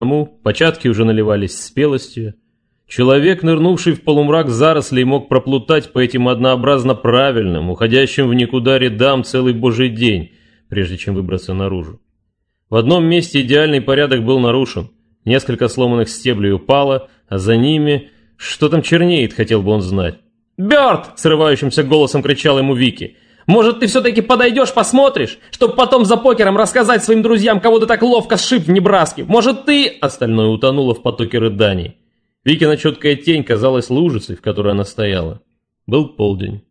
початки уже наливались спелостью. Человек, нырнувший в полумрак зарослей, мог проплутать по этим однообразно правильным, уходящим в никуда рядам целый божий день, прежде чем выбраться наружу. В одном месте идеальный порядок был нарушен. Несколько сломанных стеблей упало, а за ними... Что там чернеет, хотел бы он знать. «Бёрд!» — срывающимся голосом кричал ему Вики. «Может, ты все-таки подойдешь, посмотришь, чтобы потом за покером рассказать своим друзьям, кого ты так ловко сшиб в Небраске? Может, ты...» Остальное утонуло в потоке рыданий. Викина четкая тень казалась лужицей, в которой она стояла. Был полдень.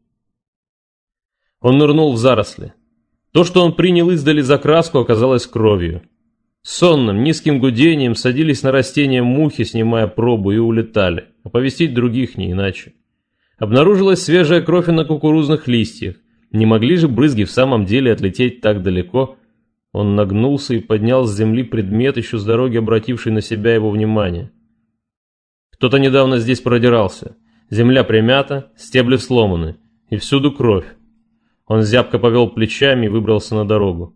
Он нырнул в заросли. То, что он принял издали за краску, оказалось кровью. Сонным, низким гудением садились на растения мухи, снимая пробу, и улетали. Оповестить других не иначе. Обнаружилась свежая кровь и на кукурузных листьях. Не могли же брызги в самом деле отлететь так далеко? Он нагнулся и поднял с земли предмет, еще с дороги обративший на себя его внимание. Кто-то недавно здесь продирался. Земля примята, стебли сломаны. И всюду кровь. Он зябко повел плечами и выбрался на дорогу.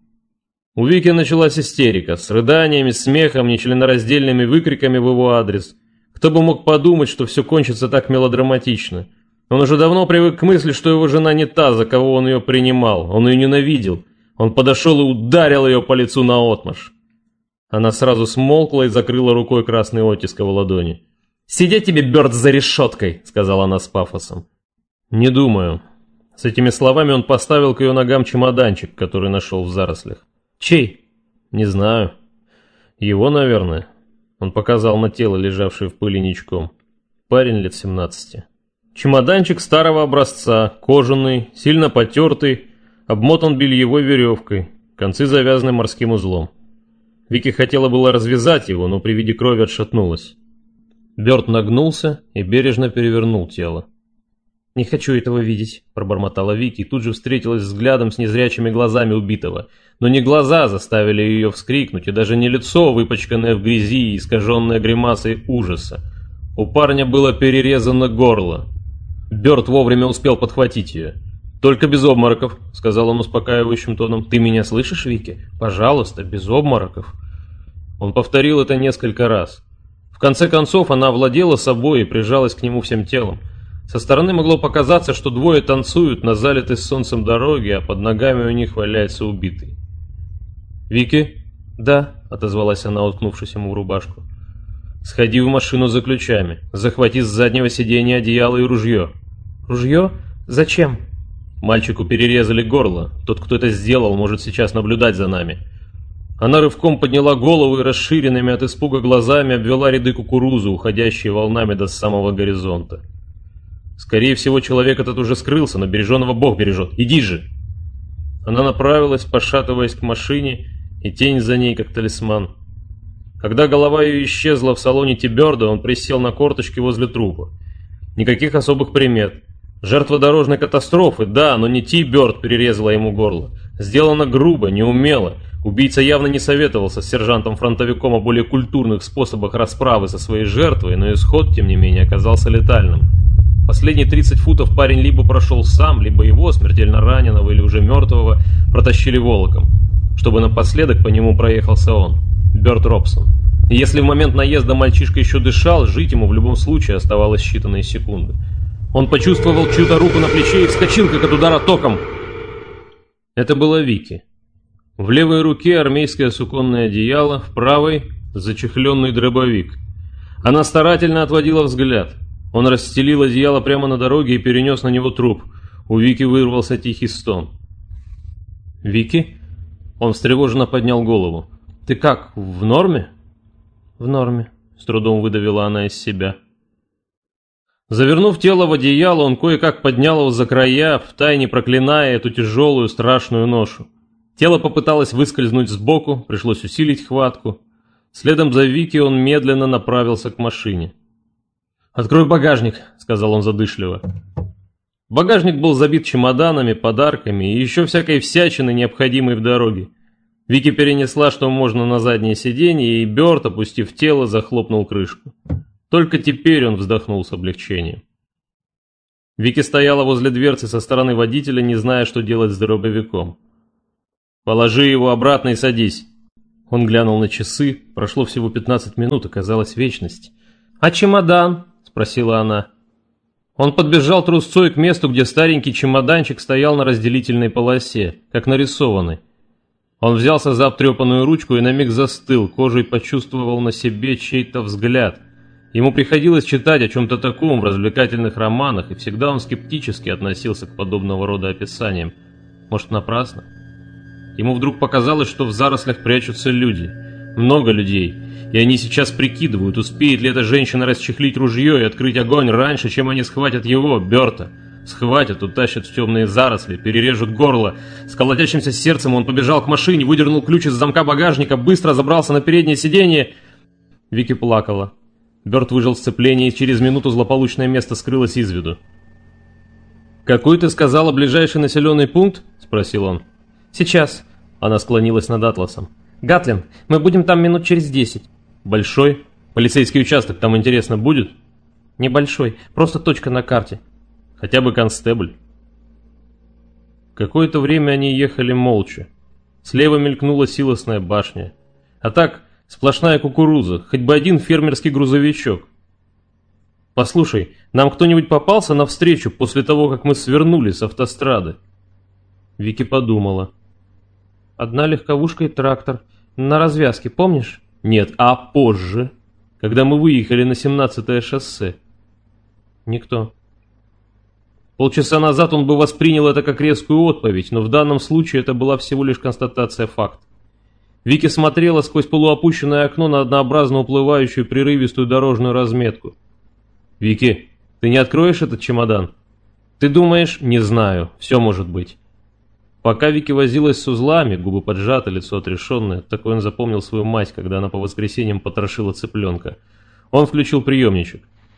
У Вики началась истерика, с рыданиями, смехом, нечленораздельными выкриками в его адрес. Кто бы мог подумать, что все кончится так мелодраматично. Он уже давно привык к мысли, что его жена не та, за кого он ее принимал. Он ее ненавидел. Он подошел и ударил ее по лицу наотмашь. Она сразу смолкла и закрыла рукой красный оттиск его ладони. «Сидеть тебе, Бёрд, за решеткой!» — сказала она с пафосом. «Не думаю». С этими словами он поставил к ее ногам чемоданчик, который нашел в зарослях. «Чей?» «Не знаю. Его, наверное». Он показал на тело, лежавшее в пыли ничком. Парень лет 17. Чемоданчик старого образца, кожаный, сильно потертый, обмотан бельевой веревкой, концы завязаны морским узлом. Вики хотела было развязать его, но при виде крови отшатнулась. Бёрд нагнулся и бережно перевернул тело. «Не хочу этого видеть», — пробормотала Вики и тут же встретилась взглядом с незрячими глазами убитого. Но не глаза заставили ее вскрикнуть, и даже не лицо, выпачканное в грязи и искаженное гримасой ужаса. У парня было перерезано горло. Бёрд вовремя успел подхватить ее. «Только без обмороков», — сказал он успокаивающим тоном. «Ты меня слышишь, Вики? Пожалуйста, без обмороков». Он повторил это несколько раз. В конце концов она овладела собой и прижалась к нему всем телом. Со стороны могло показаться, что двое танцуют на залитой солнцем дороге, а под ногами у них валяется убитый. «Вики?» «Да», — отозвалась она, уткнувшись ему в рубашку. «Сходи в машину за ключами. Захвати с заднего сиденья одеяло и ружье». «Ружье? Зачем?» «Мальчику перерезали горло. Тот, кто это сделал, может сейчас наблюдать за нами». Она рывком подняла голову и расширенными от испуга глазами обвела ряды кукурузы, уходящие волнами до самого горизонта. «Скорее всего, человек этот уже скрылся, но береженого Бог бережет. Иди же!» Она направилась, пошатываясь к машине, и тень за ней, как талисман. Когда голова ее исчезла в салоне Ти-Бёрда, он присел на корточки возле трупа. Никаких особых примет. Жертва дорожной катастрофы, да, но не Ти-Бёрд перерезала ему горло. Сделано грубо, неумело. Убийца явно не советовался с сержантом-фронтовиком о более культурных способах расправы со своей жертвой, но исход, тем не менее, оказался летальным. Последние 30 футов парень либо прошел сам, либо его, смертельно раненого или уже мертвого, протащили волоком, чтобы напоследок по нему проехался он, Бёрд Робсон. И если в момент наезда мальчишка еще дышал, жить ему в любом случае оставалось считанные секунды. Он почувствовал чью-то руку на плече и вскочил, как от удара током. Это была Вики. В левой руке армейское суконное одеяло, в правой – зачехленный дробовик. Она старательно отводила взгляд. Он расстелил одеяло прямо на дороге и перенес на него труп. У Вики вырвался тихий стон. «Вики?» Он встревоженно поднял голову. «Ты как, в норме?» «В норме», — с трудом выдавила она из себя. Завернув тело в одеяло, он кое-как поднял его за края, втайне проклиная эту тяжелую, страшную ношу. Тело попыталось выскользнуть сбоку, пришлось усилить хватку. Следом за Вики он медленно направился к машине. «Открой багажник», — сказал он задышливо. Багажник был забит чемоданами, подарками и еще всякой всячиной, необходимой в дороге. Вики перенесла, что можно, на заднее сиденье, и Бёрд, опустив тело, захлопнул крышку. Только теперь он вздохнул с облегчением. Вики стояла возле дверцы со стороны водителя, не зная, что делать с дробовиком. «Положи его обратно и садись». Он глянул на часы, прошло всего 15 минут, оказалась вечность. «А чемодан?» – спросила она. Он подбежал трусцой к месту, где старенький чемоданчик стоял на разделительной полосе, как нарисованный. Он взялся за обтрепанную ручку и на миг застыл, кожей почувствовал на себе чей-то взгляд. Ему приходилось читать о чем-то таком в развлекательных романах, и всегда он скептически относился к подобного рода описаниям. Может, напрасно? Ему вдруг показалось, что в зарослях прячутся люди. Много людей. И они сейчас прикидывают, успеет ли эта женщина расчехлить ружье и открыть огонь раньше, чем они схватят его, Бёрта. Схватят, утащат в темные заросли, перережут горло. С колотящимся сердцем он побежал к машине, выдернул ключ из замка багажника, быстро забрался на переднее сиденье. Вики плакала. Бёрт выжил сцепление, и через минуту злополучное место скрылось из виду. «Какой ты сказала ближайший населенный пункт?» – спросил он. «Сейчас». Она склонилась над атласом. «Гатлин, мы будем там минут через 10. «Большой? Полицейский участок там, интересно, будет?» «Небольшой, просто точка на карте». «Хотя бы констебль». Какое-то время они ехали молча. Слева мелькнула силосная башня. А так, сплошная кукуруза, хоть бы один фермерский грузовичок. «Послушай, нам кто-нибудь попался навстречу после того, как мы свернули с автострады?» Вики подумала. «Одна легковушка и трактор. На развязке, помнишь?» «Нет, а позже, когда мы выехали на 17-е шоссе?» «Никто». Полчаса назад он бы воспринял это как резкую отповедь, но в данном случае это была всего лишь констатация факта. Вики смотрела сквозь полуопущенное окно на однообразно уплывающую прерывистую дорожную разметку. «Вики, ты не откроешь этот чемодан?» «Ты думаешь?» «Не знаю, все может быть». Пока Вики возилась с узлами, губы поджаты, лицо отрешенное, такой он запомнил свою мать, когда она по воскресеньям потрошила цыпленка. Он включил приемничек.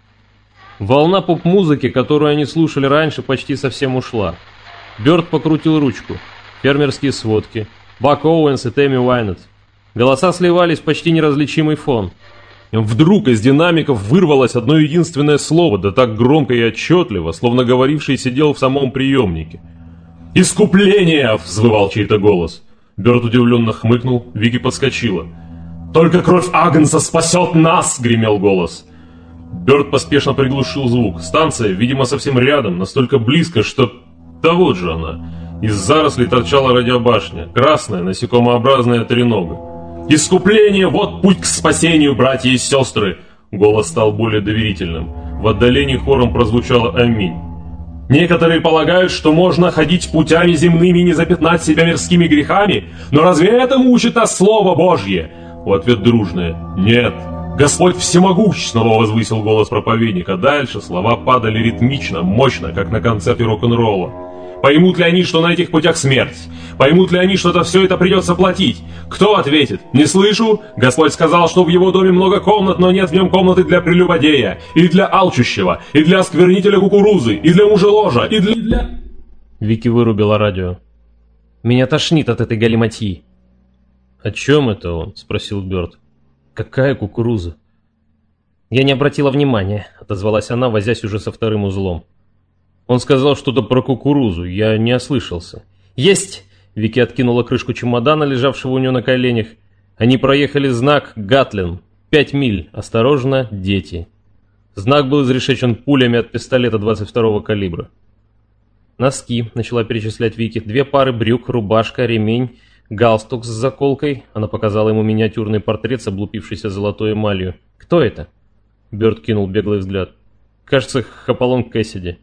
Волна поп-музыки, которую они слушали раньше, почти совсем ушла. Бёрд покрутил ручку. Фермерские сводки. Бак Оуэнс и Тэмми Уайнетт. Голоса сливались в почти неразличимый фон. Вдруг из динамиков вырвалось одно единственное слово, да так громко и отчетливо, словно говоривший сидел в самом приемнике. «Искупление!» — взвывал чей-то голос. Бёрд удивленно хмыкнул, Вики подскочила. «Только кровь Агнца спасет нас!» — гремел голос. Бёрд поспешно приглушил звук. Станция, видимо, совсем рядом, настолько близко, что... Да вот же она. Из зарослей торчала радиобашня, красная, насекомообразная тренога. «Искупление! Вот путь к спасению, братья и сестры!» Голос стал более доверительным. В отдалении хором прозвучало «Аминь». «Некоторые полагают, что можно ходить путями земными и не запятнать себя мирскими грехами, но разве этому учит нас Слово Божье?» В ответ дружное «Нет». «Господь всемогущ!» — снова возвысил голос проповедника. Дальше слова падали ритмично, мощно, как на концерте рок-н-ролла. Поймут ли они, что на этих путях смерть? Поймут ли они, что все это придется платить? Кто ответит? Не слышу? Господь сказал, что в его доме много комнат, но нет в нем комнаты для прелюбодея, и для алчущего, и для осквернителя кукурузы, и для мужеложа, и для... Вики вырубила радио. «Меня тошнит от этой галиматьи». «О чем это он?» — спросил Бёрд. «Какая кукуруза?» «Я не обратила внимания», — отозвалась она, возясь уже со вторым узлом. Он сказал что-то про кукурузу, я не ослышался. «Есть!» — Вики откинула крышку чемодана, лежавшего у нее на коленях. Они проехали знак «Гатлин». 5 миль. Осторожно, дети. Знак был изрешечен пулями от пистолета 22-го калибра. «Носки», — начала перечислять Вики. 2 пары брюк, рубашка, ремень, галстук с заколкой. Она показала ему миниатюрный портрет с облупившейся золотой эмалью. «Кто это?» Бёрд кинул беглый взгляд. «Кажется, Хопалон Кэссиди».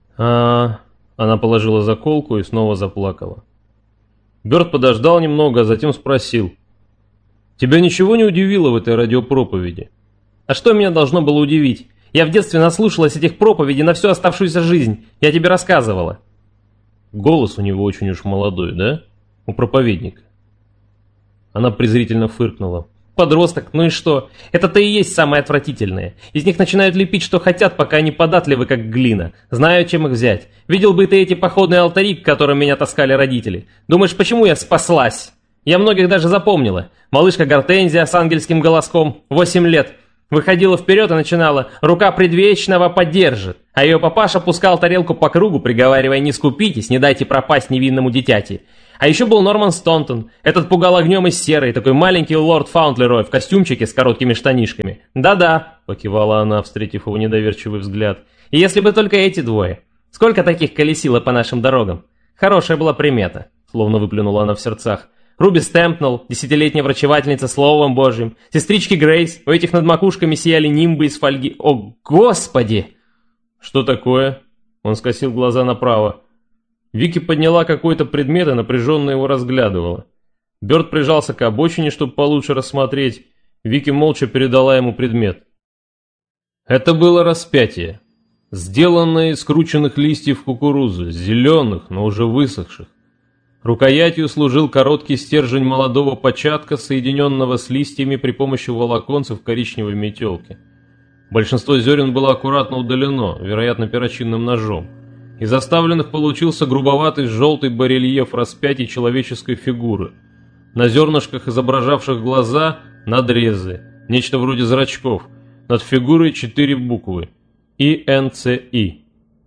Она положила заколку и снова заплакала. Бёрд подождал немного, а затем спросил. «Тебя ничего не удивило в этой радиопроповеди?» «А что меня должно было удивить? Я в детстве наслушалась этих проповедей на всю оставшуюся жизнь. Я тебе рассказывала». Голос у него очень уж молодой, да? У проповедника. Она презрительно фыркнула. «Подросток, ну и что? Это-то и есть самое отвратительное. Из них начинают лепить, что хотят, пока они податливы, как глина. Знаю, чем их взять. Видел бы ты эти походные алтари, к которым меня таскали родители. Думаешь, почему я спаслась? Я многих даже запомнила. Малышка Гортензия с ангельским голоском, 8 лет. Выходила вперед и начинала «Рука предвечного поддержит», а ее папаша пускал тарелку по кругу, приговаривая «Не скупитесь, не дайте пропасть невинному дитяти». А еще был Норман Стонтон, этот пугал огнем из серой, такой маленький лорд Фаунтлерой в костюмчике с короткими штанишками. «Да-да», — покивала она, встретив его недоверчивый взгляд, «и если бы только эти двое. Сколько таких колесило по нашим дорогам? Хорошая была примета», — словно выплюнула она в сердцах. «Руби Стэмпнелл, десятилетняя врачевательница Словом Божьим, сестрички Грейс, у этих над макушками сияли нимбы из фольги. О, Господи!» «Что такое?» Он скосил глаза направо. Вики подняла какой-то предмет и напряженно его разглядывала. Бёрд прижался к обочине, чтобы получше рассмотреть. Вики молча передала ему предмет. Это было распятие, сделанное из скрученных листьев кукурузы, зеленых, но уже высохших. Рукоятью служил короткий стержень молодого початка, соединенного с листьями при помощи волоконцев коричневой метелки. Большинство зерен было аккуратно удалено, вероятно, перочинным ножом. Из оставленных получился грубоватый желтый барельеф распятий человеческой фигуры. На зернышках, изображавших глаза, надрезы, нечто вроде зрачков. Над фигурой 4 буквы. ИНЦИ.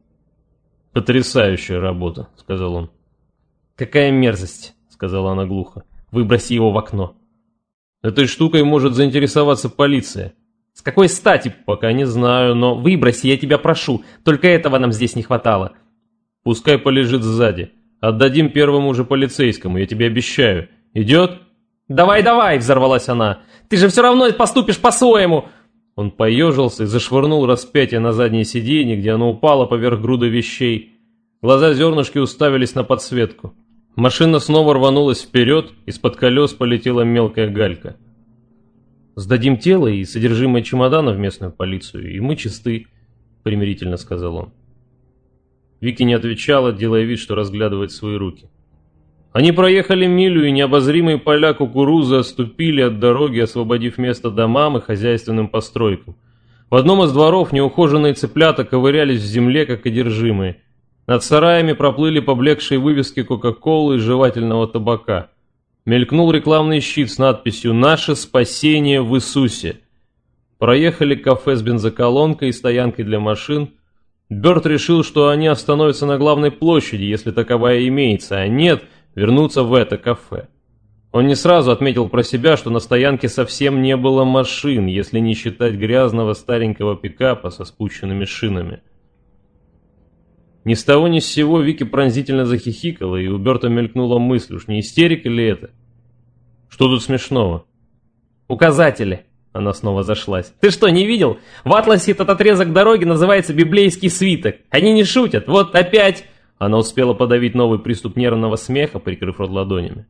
«Потрясающая работа», — сказал он. «Какая мерзость», — сказала она глухо. «Выброси его в окно». «Этой штукой может заинтересоваться полиция». «С какой стати?» «Пока не знаю, но...» «Выброси, я тебя прошу. Только этого нам здесь не хватало». «Пускай полежит сзади. Отдадим первому же полицейскому, я тебе обещаю. Идет?» «Давай, давай!» — взорвалась она. «Ты же все равно поступишь по-своему!» Он поежился и зашвырнул распятие на заднее сиденье, где оно упало поверх груды вещей. Глаза зернышки уставились на подсветку. Машина снова рванулась вперед, из-под колес полетела мелкая галька. «Сдадим тело и содержимое чемодана в местную полицию, и мы чисты», — примирительно сказал он. Вики не отвечала, делая вид, что разглядывает свои руки. Они проехали милю, и необозримые поля кукурузы отступили от дороги, освободив место домам и хозяйственным постройкам. В одном из дворов неухоженные цыплята ковырялись в земле, как одержимые. Над сараями проплыли поблекшие вывески Кока-Колы и жевательного табака. Мелькнул рекламный щит с надписью «Наше спасение в Иисусе». Проехали кафе с бензоколонкой и стоянкой для машин. Бёрд решил, что они остановятся на главной площади, если таковая имеется, а нет, вернуться в это кафе. Он не сразу отметил про себя, что на стоянке совсем не было машин, если не считать грязного старенького пикапа со спущенными шинами. Ни с того ни с сего Вики пронзительно захихикала, и у Бёрда мелькнула мысль, уж не истерика ли это? Что тут смешного? «Указатели!» — она снова зашлась. «Ты что, не видел? В атласе этот отрезок дороги называется библейский свиток. Они не шутят, вот опять...» Она успела подавить новый приступ нервного смеха, прикрыв рот ладонями.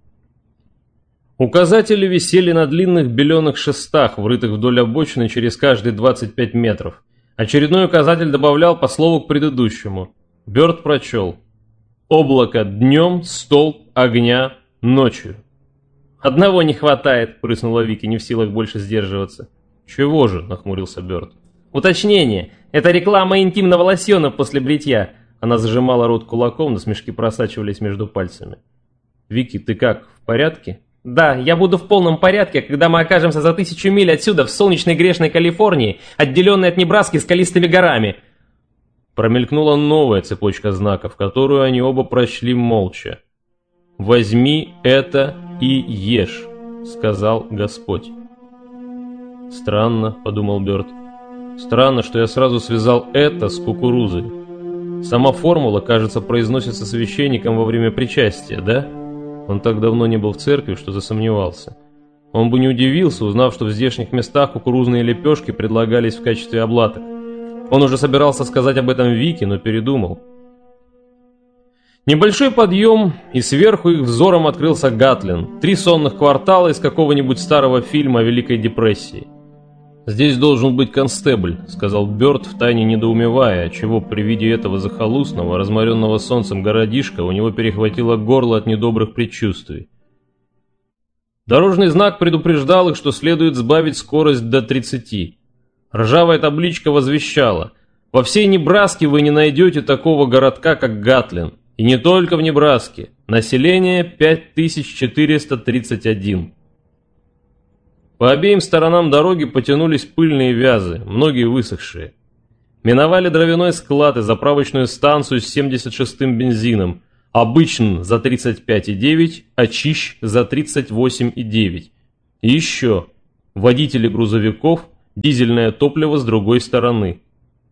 Указатели висели на длинных беленых шестах, врытых вдоль обочины через каждые 25 метров. Очередной указатель добавлял по слову к предыдущему. Бёрд прочел: «Облако днем, столб огня ночью». «Одного не хватает», — прыснула Вики, не в силах больше сдерживаться. «Чего же?» — нахмурился Бёрд. «Уточнение. Это реклама интимного лосьона после бритья». Она зажимала рот кулаком, но смешки просачивались между пальцами. «Вики, ты как, в порядке?» «Да, я буду в полном порядке, когда мы окажемся за 1000 миль отсюда, в солнечной грешной Калифорнии, отделенной от Небраски скалистыми горами». Промелькнула новая цепочка знаков, которую они оба прочли молча. «Возьми это и ешь», — сказал Господь. «Странно», — подумал Бёрд. «Странно, что я сразу связал это с кукурузой. Сама формула, кажется, произносится священником во время причастия, да?» Он так давно не был в церкви, что засомневался. Он бы не удивился, узнав, что в здешних местах кукурузные лепешки предлагались в качестве облаток. Он уже собирался сказать об этом Вике, но передумал. Небольшой подъем, и сверху их взором открылся Гатлин. 3 сонных квартала из какого-нибудь старого фильма о Великой депрессии. «Здесь должен быть констебль», — сказал Бёрд, втайне недоумевая, отчего при виде этого захолустного, разморенного солнцем городишка у него перехватило горло от недобрых предчувствий. Дорожный знак предупреждал их, что следует сбавить скорость до 30. Ржавая табличка возвещала: «Во всей Небраске вы не найдете такого городка, как Гатлин. И не только в Небраске. Население 5431». По обеим сторонам дороги потянулись пыльные вязы, многие высохшие. Миновали дровяной склад и заправочную станцию с 76-м бензином, обычный за 35,9, а чищ за 38,9. И еще водители грузовиков, дизельное топливо с другой стороны.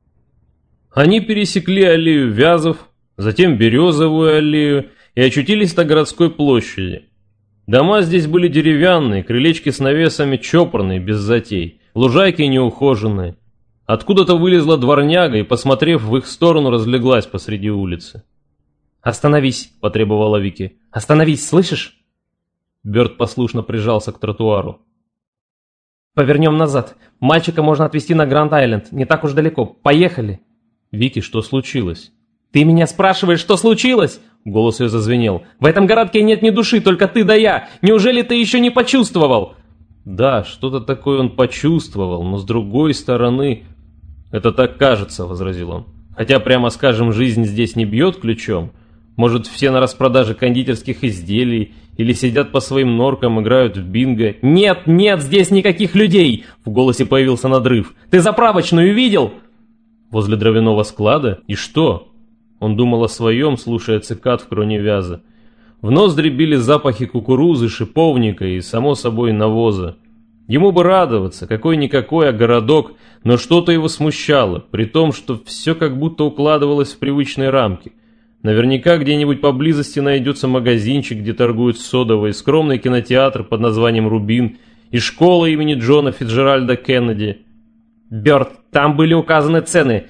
Они пересекли аллею Вязов, затем Березовую аллею и очутились на городской площади. Дома здесь были деревянные, крылечки с навесами чопорные, без затей, лужайки неухоженные. Откуда-то вылезла дворняга и, посмотрев в их сторону, разлеглась посреди улицы. «Остановись», — потребовала Вики. «Остановись, слышишь?» Бёрд послушно прижался к тротуару. «Повернем назад. Мальчика можно отвезти на Гранд-Айленд, не так уж далеко. Поехали». «Вики, что случилось?» «Ты меня спрашиваешь, что случилось?» Голос ее зазвенел. «В этом городке нет ни души, только ты да я. Неужели ты еще не почувствовал?» Да, что-то такое он почувствовал, но с другой стороны... «Это так кажется», — возразил он. «Хотя, прямо скажем, жизнь здесь не бьет ключом. Может, все на распродаже кондитерских изделий или сидят по своим норкам, играют в бинго». «Нет, нет, здесь никаких людей!» В голосе появился надрыв. «Ты заправочную видел?» Возле дровяного склада? И что? Он думал о своем, слушая цикад в кроне вяза. В ноздри били запахи кукурузы, шиповника и, само собой, навоза. Ему бы радоваться, какой-никакой, а городок, но что-то его смущало, при том, что все как будто укладывалось в привычные рамки. Наверняка где-нибудь поблизости найдется магазинчик, где торгуют содовой, скромный кинотеатр под названием «Рубин» и школа имени Джона Фицджеральда Кеннеди. «Бёрд, там были указаны цены.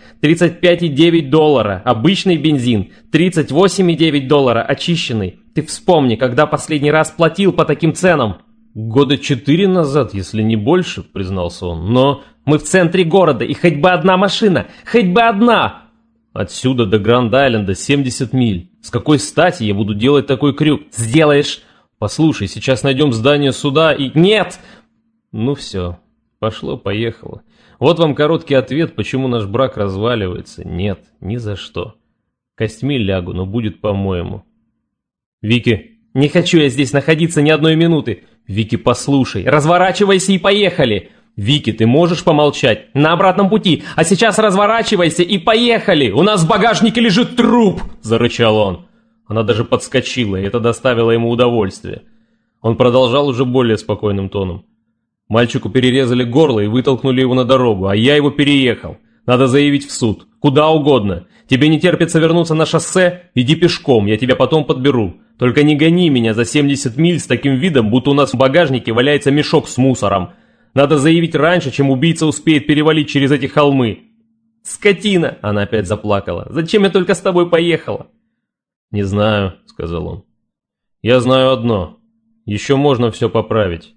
$35,9, обычный бензин, $38,9, очищенный. Ты вспомни, когда последний раз платил по таким ценам?» «Года 4 назад, если не больше», — признался он, — «но...» «Мы в центре города, и хоть бы одна машина, хоть бы одна!» «Отсюда до Гранд-Айленда 70 миль. С какой стати я буду делать такой крюк?» «Сделаешь!» «Послушай, сейчас найдем здание суда и...» «Нет!» «Ну все, пошло-поехало. Вот вам короткий ответ, почему наш брак разваливается. Нет, ни за что. Костьми лягу, но будет по-моему». «Вики!» «Не хочу я здесь находиться ни одной минуты!» «Вики, послушай!» «Разворачивайся и поехали!» «Вики, ты можешь помолчать?» «На обратном пути, а сейчас разворачивайся и поехали! У нас в багажнике лежит труп!» — зарычал он. Она даже подскочила, и это доставило ему удовольствие. Он продолжал уже более спокойным тоном. «Мальчику перерезали горло и вытолкнули его на дорогу, а я его переехал. Надо заявить в суд. Куда угодно. Тебе не терпится вернуться на шоссе? Иди пешком, я тебя потом подберу. Только не гони меня за 70 миль с таким видом, будто у нас в багажнике валяется мешок с мусором. Надо заявить раньше, чем убийца успеет перевалить через эти холмы». «Скотина!» — она опять заплакала. «Зачем я только с тобой поехала?» «Не знаю», — сказал он. «Я знаю одно. Еще можно все поправить».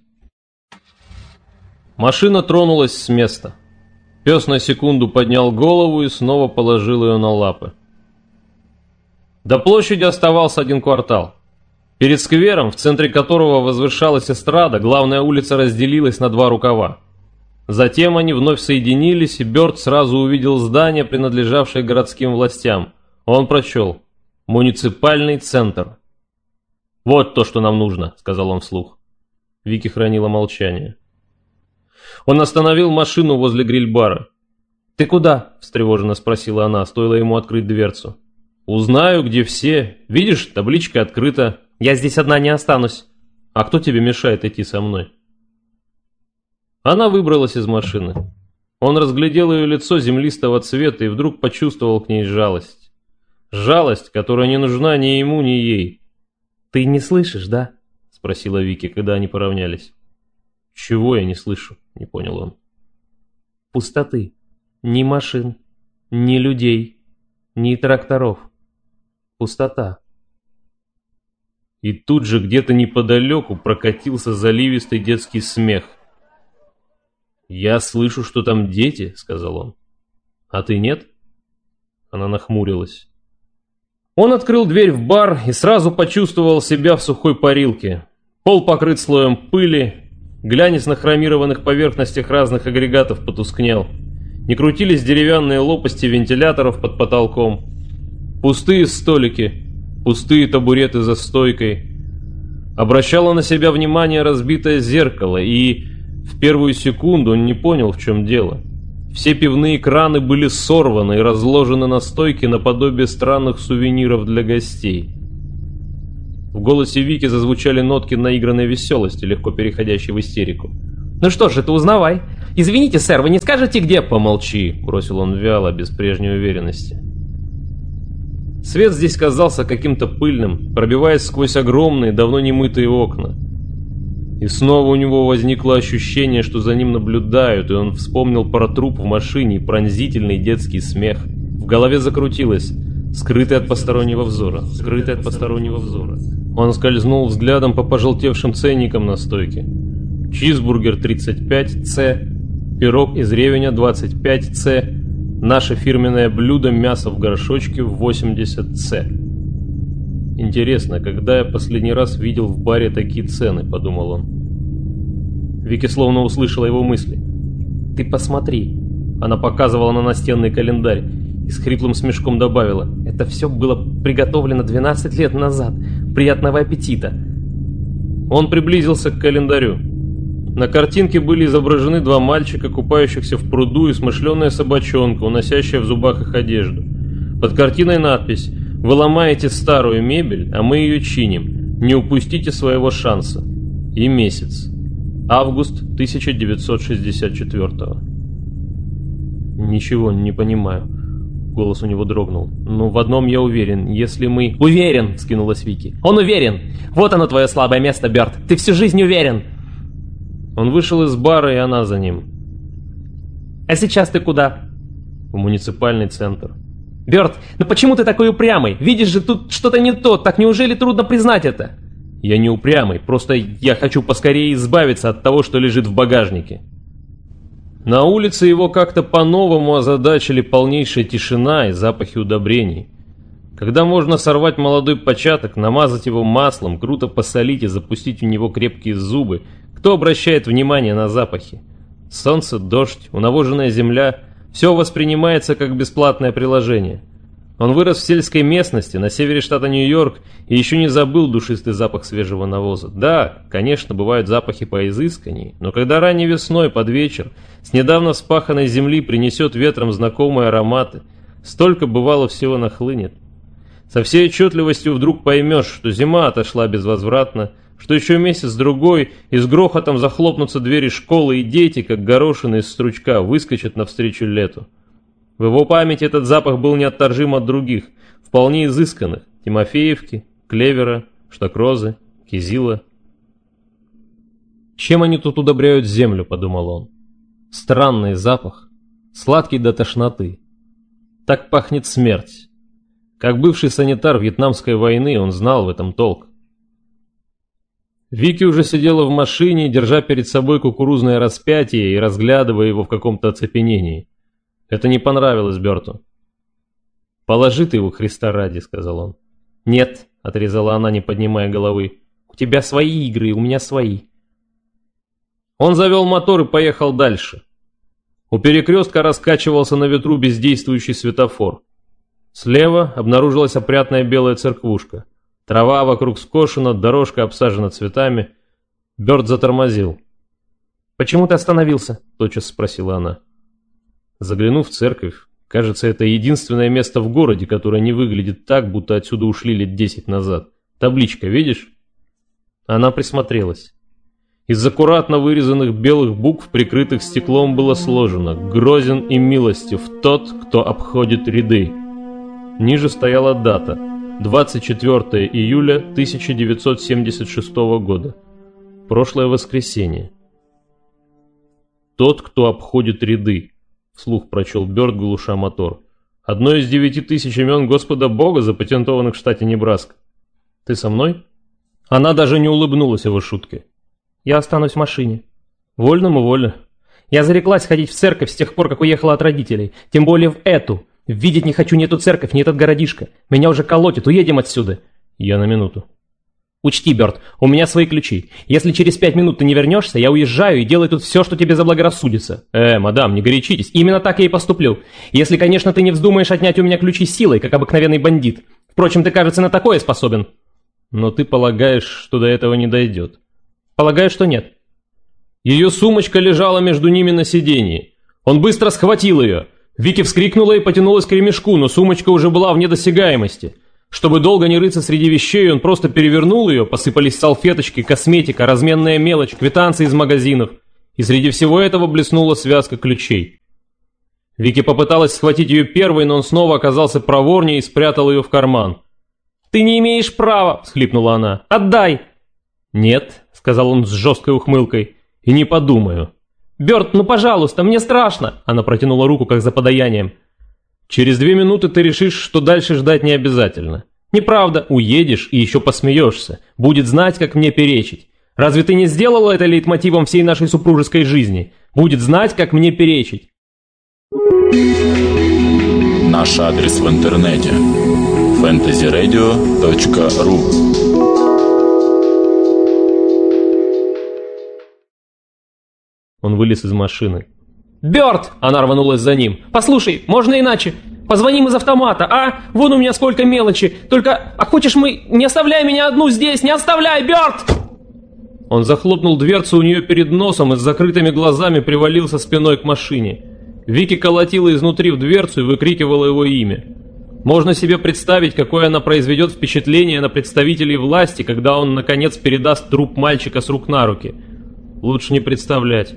Машина тронулась с места. Пес на секунду поднял голову и снова положил ее на лапы. До площади оставался 1 квартал. Перед сквером, в центре которого возвышалась эстрада, главная улица разделилась на 2 рукава. Затем они вновь соединились, и Бёрд сразу увидел здание, принадлежавшее городским властям. Он прочел: «Муниципальный центр». «Вот то, что нам нужно», — сказал он вслух. Вики хранила молчание. Он остановил машину возле гриль-бара. «Ты куда?» — встревоженно спросила она, стоило ему открыть дверцу. «Узнаю, где все. Видишь, табличка открыта». «Я здесь одна не останусь». «А кто тебе мешает идти со мной?» Она выбралась из машины. Он разглядел ее лицо землистого цвета и вдруг почувствовал к ней жалость. Жалость, которая не нужна ни ему, ни ей. «Ты не слышишь, да?» — спросила Вики, когда они поравнялись. «Чего я не слышу?» — не понял он. «Пустоты. Ни машин, ни людей, ни тракторов. Пустота». И тут же где-то неподалеку прокатился заливистый детский смех. «Я слышу, что там дети», — сказал он. «А ты нет?» Она нахмурилась. Он открыл дверь в бар и сразу почувствовал себя в сухой парилке. Пол покрыт слоем пыли, глянец на хромированных поверхностях разных агрегатов потускнел. Не крутились деревянные лопасти вентиляторов под потолком. Пустые столики, пустые табуреты за стойкой. Обращало на себя внимание разбитое зеркало, и В первую секунду он не понял, в чем дело. Все пивные краны были сорваны и разложены на стойке наподобие странных сувениров для гостей. В голосе Вики зазвучали нотки наигранной веселости, легко переходящей в истерику. «Ну что ж, это узнавай. Извините, сэр, вы не скажете, где?» «Помолчи», — бросил он вяло, без прежней уверенности. Свет здесь казался каким-то пыльным, пробиваясь сквозь огромные, давно не мытые окна. И снова у него возникло ощущение, что за ним наблюдают, и он вспомнил про труп в машине и пронзительный детский смех. В голове закрутилось, скрытый от постороннего взора, скрытый от постороннего взора. Он скользнул взглядом по пожелтевшим ценникам на стойке. Чизбургер 35С, пирог из ревеня 25С, наше фирменное блюдо мясо в горшочке 80С. «Интересно, когда я последний раз видел в баре такие цены?» – подумал он. Вики словно услышала его мысли. «Ты посмотри!» Она показывала на настенный календарь и с хриплым смешком добавила: «Это все было приготовлено 12 лет назад. Приятного аппетита!» Он приблизился к календарю. На картинке были изображены два мальчика, купающихся в пруду, и смышленая собачонка, уносящая в зубах их одежду. Под картиной надпись: «Вы ломаете старую мебель, а мы ее чиним. Не упустите своего шанса». И месяц. Август 1964-го. «Ничего не понимаю». Голос у него дрогнул. «Ну, в одном я уверен, если мы...» «Уверен!» — вскинулась Вики. «Он уверен! Вот оно твое слабое место, Бёрд! Ты всю жизнь уверен!» Он вышел из бара, и она за ним. «А сейчас ты куда?» «В муниципальный центр». «Бёрд, ну почему ты такой упрямый? Видишь же, тут что-то не то, так неужели трудно признать это?» «Я не упрямый, просто я хочу поскорее избавиться от того, что лежит в багажнике». На улице его как-то по-новому озадачили полнейшая тишина и запахи удобрений. Когда можно сорвать молодой початок, намазать его маслом, круто посолить и запустить в него крепкие зубы, кто обращает внимание на запахи? Солнце, дождь, унавоженная земля – все воспринимается как бесплатное приложение. Он вырос в сельской местности на севере штата Нью-Йорк и еще не забыл душистый запах свежего навоза. Да, конечно, бывают запахи поизысканней, но когда ранней весной под вечер с недавно вспаханной земли принесет ветром знакомые ароматы, столько бывало всего нахлынет. Со всей отчетливостью вдруг поймешь, что зима отошла безвозвратно, что еще месяц-другой и с грохотом захлопнутся двери школы, и дети, как горошины из стручка, выскочат навстречу лету. В его памяти этот запах был неотторжим от других, вполне изысканных: Тимофеевки, клевера, штакрозы, кизила. «Чем они тут удобряют землю?» – подумал он. «Странный запах, сладкий до тошноты. Так пахнет смерть». Как бывший санитар Вьетнамской войны, он знал в этом толк. Вики уже сидела в машине, держа перед собой кукурузное распятие и разглядывая его в каком-то оцепенении. Это не понравилось Бёрту. «Положи ты его, Христа ради», — сказал он. «Нет», — отрезала она, не поднимая головы. «У тебя свои игры, у меня свои». Он завел мотор и поехал дальше. У перекрестка раскачивался на ветру бездействующий светофор. Слева обнаружилась опрятная белая церквушка. Трава вокруг скошена, дорожка обсажена цветами. Бёрд затормозил. «Почему ты остановился?» – тотчас спросила она. Заглянув в церковь, кажется, это единственное место в городе, которое не выглядит так, будто отсюда ушли лет 10 назад. Табличка, видишь? Она присмотрелась. Из аккуратно вырезанных белых букв, прикрытых стеклом, было сложено: «Грозен и милостив тот, кто обходит ряды». Ниже стояла дата: 24 июля 1976 года. Прошлое воскресенье. «Тот, кто обходит ряды», — вслух прочел Бёрд, глуша мотор. «Одно из 9000 имен Господа Бога, запатентованных в штате Небраска. Ты со мной?» Она даже не улыбнулась его шутке. «Я останусь в машине». «Вольному воля». «Я зареклась ходить в церковь с тех пор, как уехала от родителей. Тем более в эту. Видеть не хочу ни эту церковь, ни этот городишко. Меня уже колотит, уедем отсюда». «Я на минуту». «Учти, Бёрд, у меня свои ключи. Если через 5 минут ты не вернешься, я уезжаю и делаю тут все, что тебе заблагорассудится». Мадам, не горячитесь». «Именно так я и поступлю. Если, конечно, ты не вздумаешь отнять у меня ключи силой, как обыкновенный бандит. Впрочем, ты, кажется, на такое способен». «Но ты полагаешь, что до этого не дойдет?» «Полагаю, что нет». Ее сумочка лежала между ними на сиденье. Он быстро схватил ее. Вики вскрикнула и потянулась к ремешку, но сумочка уже была вне досягаемости. Чтобы долго не рыться среди вещей, он просто перевернул ее, посыпались салфеточки, косметика, разменная мелочь, квитанции из магазинов. И среди всего этого блеснула связка ключей. Вики попыталась схватить ее первой, но он снова оказался проворнее и спрятал ее в карман. «Ты не имеешь права!» – всхлипнула она. «Отдай!» «Нет», – сказал он с жесткой ухмылкой, – «и не подумаю». «Бёрд, ну пожалуйста, мне страшно!» Она протянула руку, как за подаянием. «Через 2 минуты ты решишь, что дальше ждать не обязательно. Неправда, уедешь и еще посмеешься. Будет знать, как мне перечить. Разве ты не сделала это лейтмотивом всей нашей супружеской жизни? Будет знать, как мне перечить». Наш адрес в интернете fantasyradio.ru. Он вылез из машины. «Бёрд!» – она рванулась за ним. «Послушай, можно иначе? Позвоним из автомата, а? Вон у меня сколько мелочи. Только, а хочешь мы... Не оставляй меня одну здесь, не оставляй, Бёрд!» Он захлопнул дверцу у нее перед носом и с закрытыми глазами привалился спиной к машине. Вики колотила изнутри в дверцу и выкрикивала его имя. Можно себе представить, какое она произведет впечатление на представителей власти, когда он, наконец, передаст труп мальчика с рук на руки. Лучше не представлять.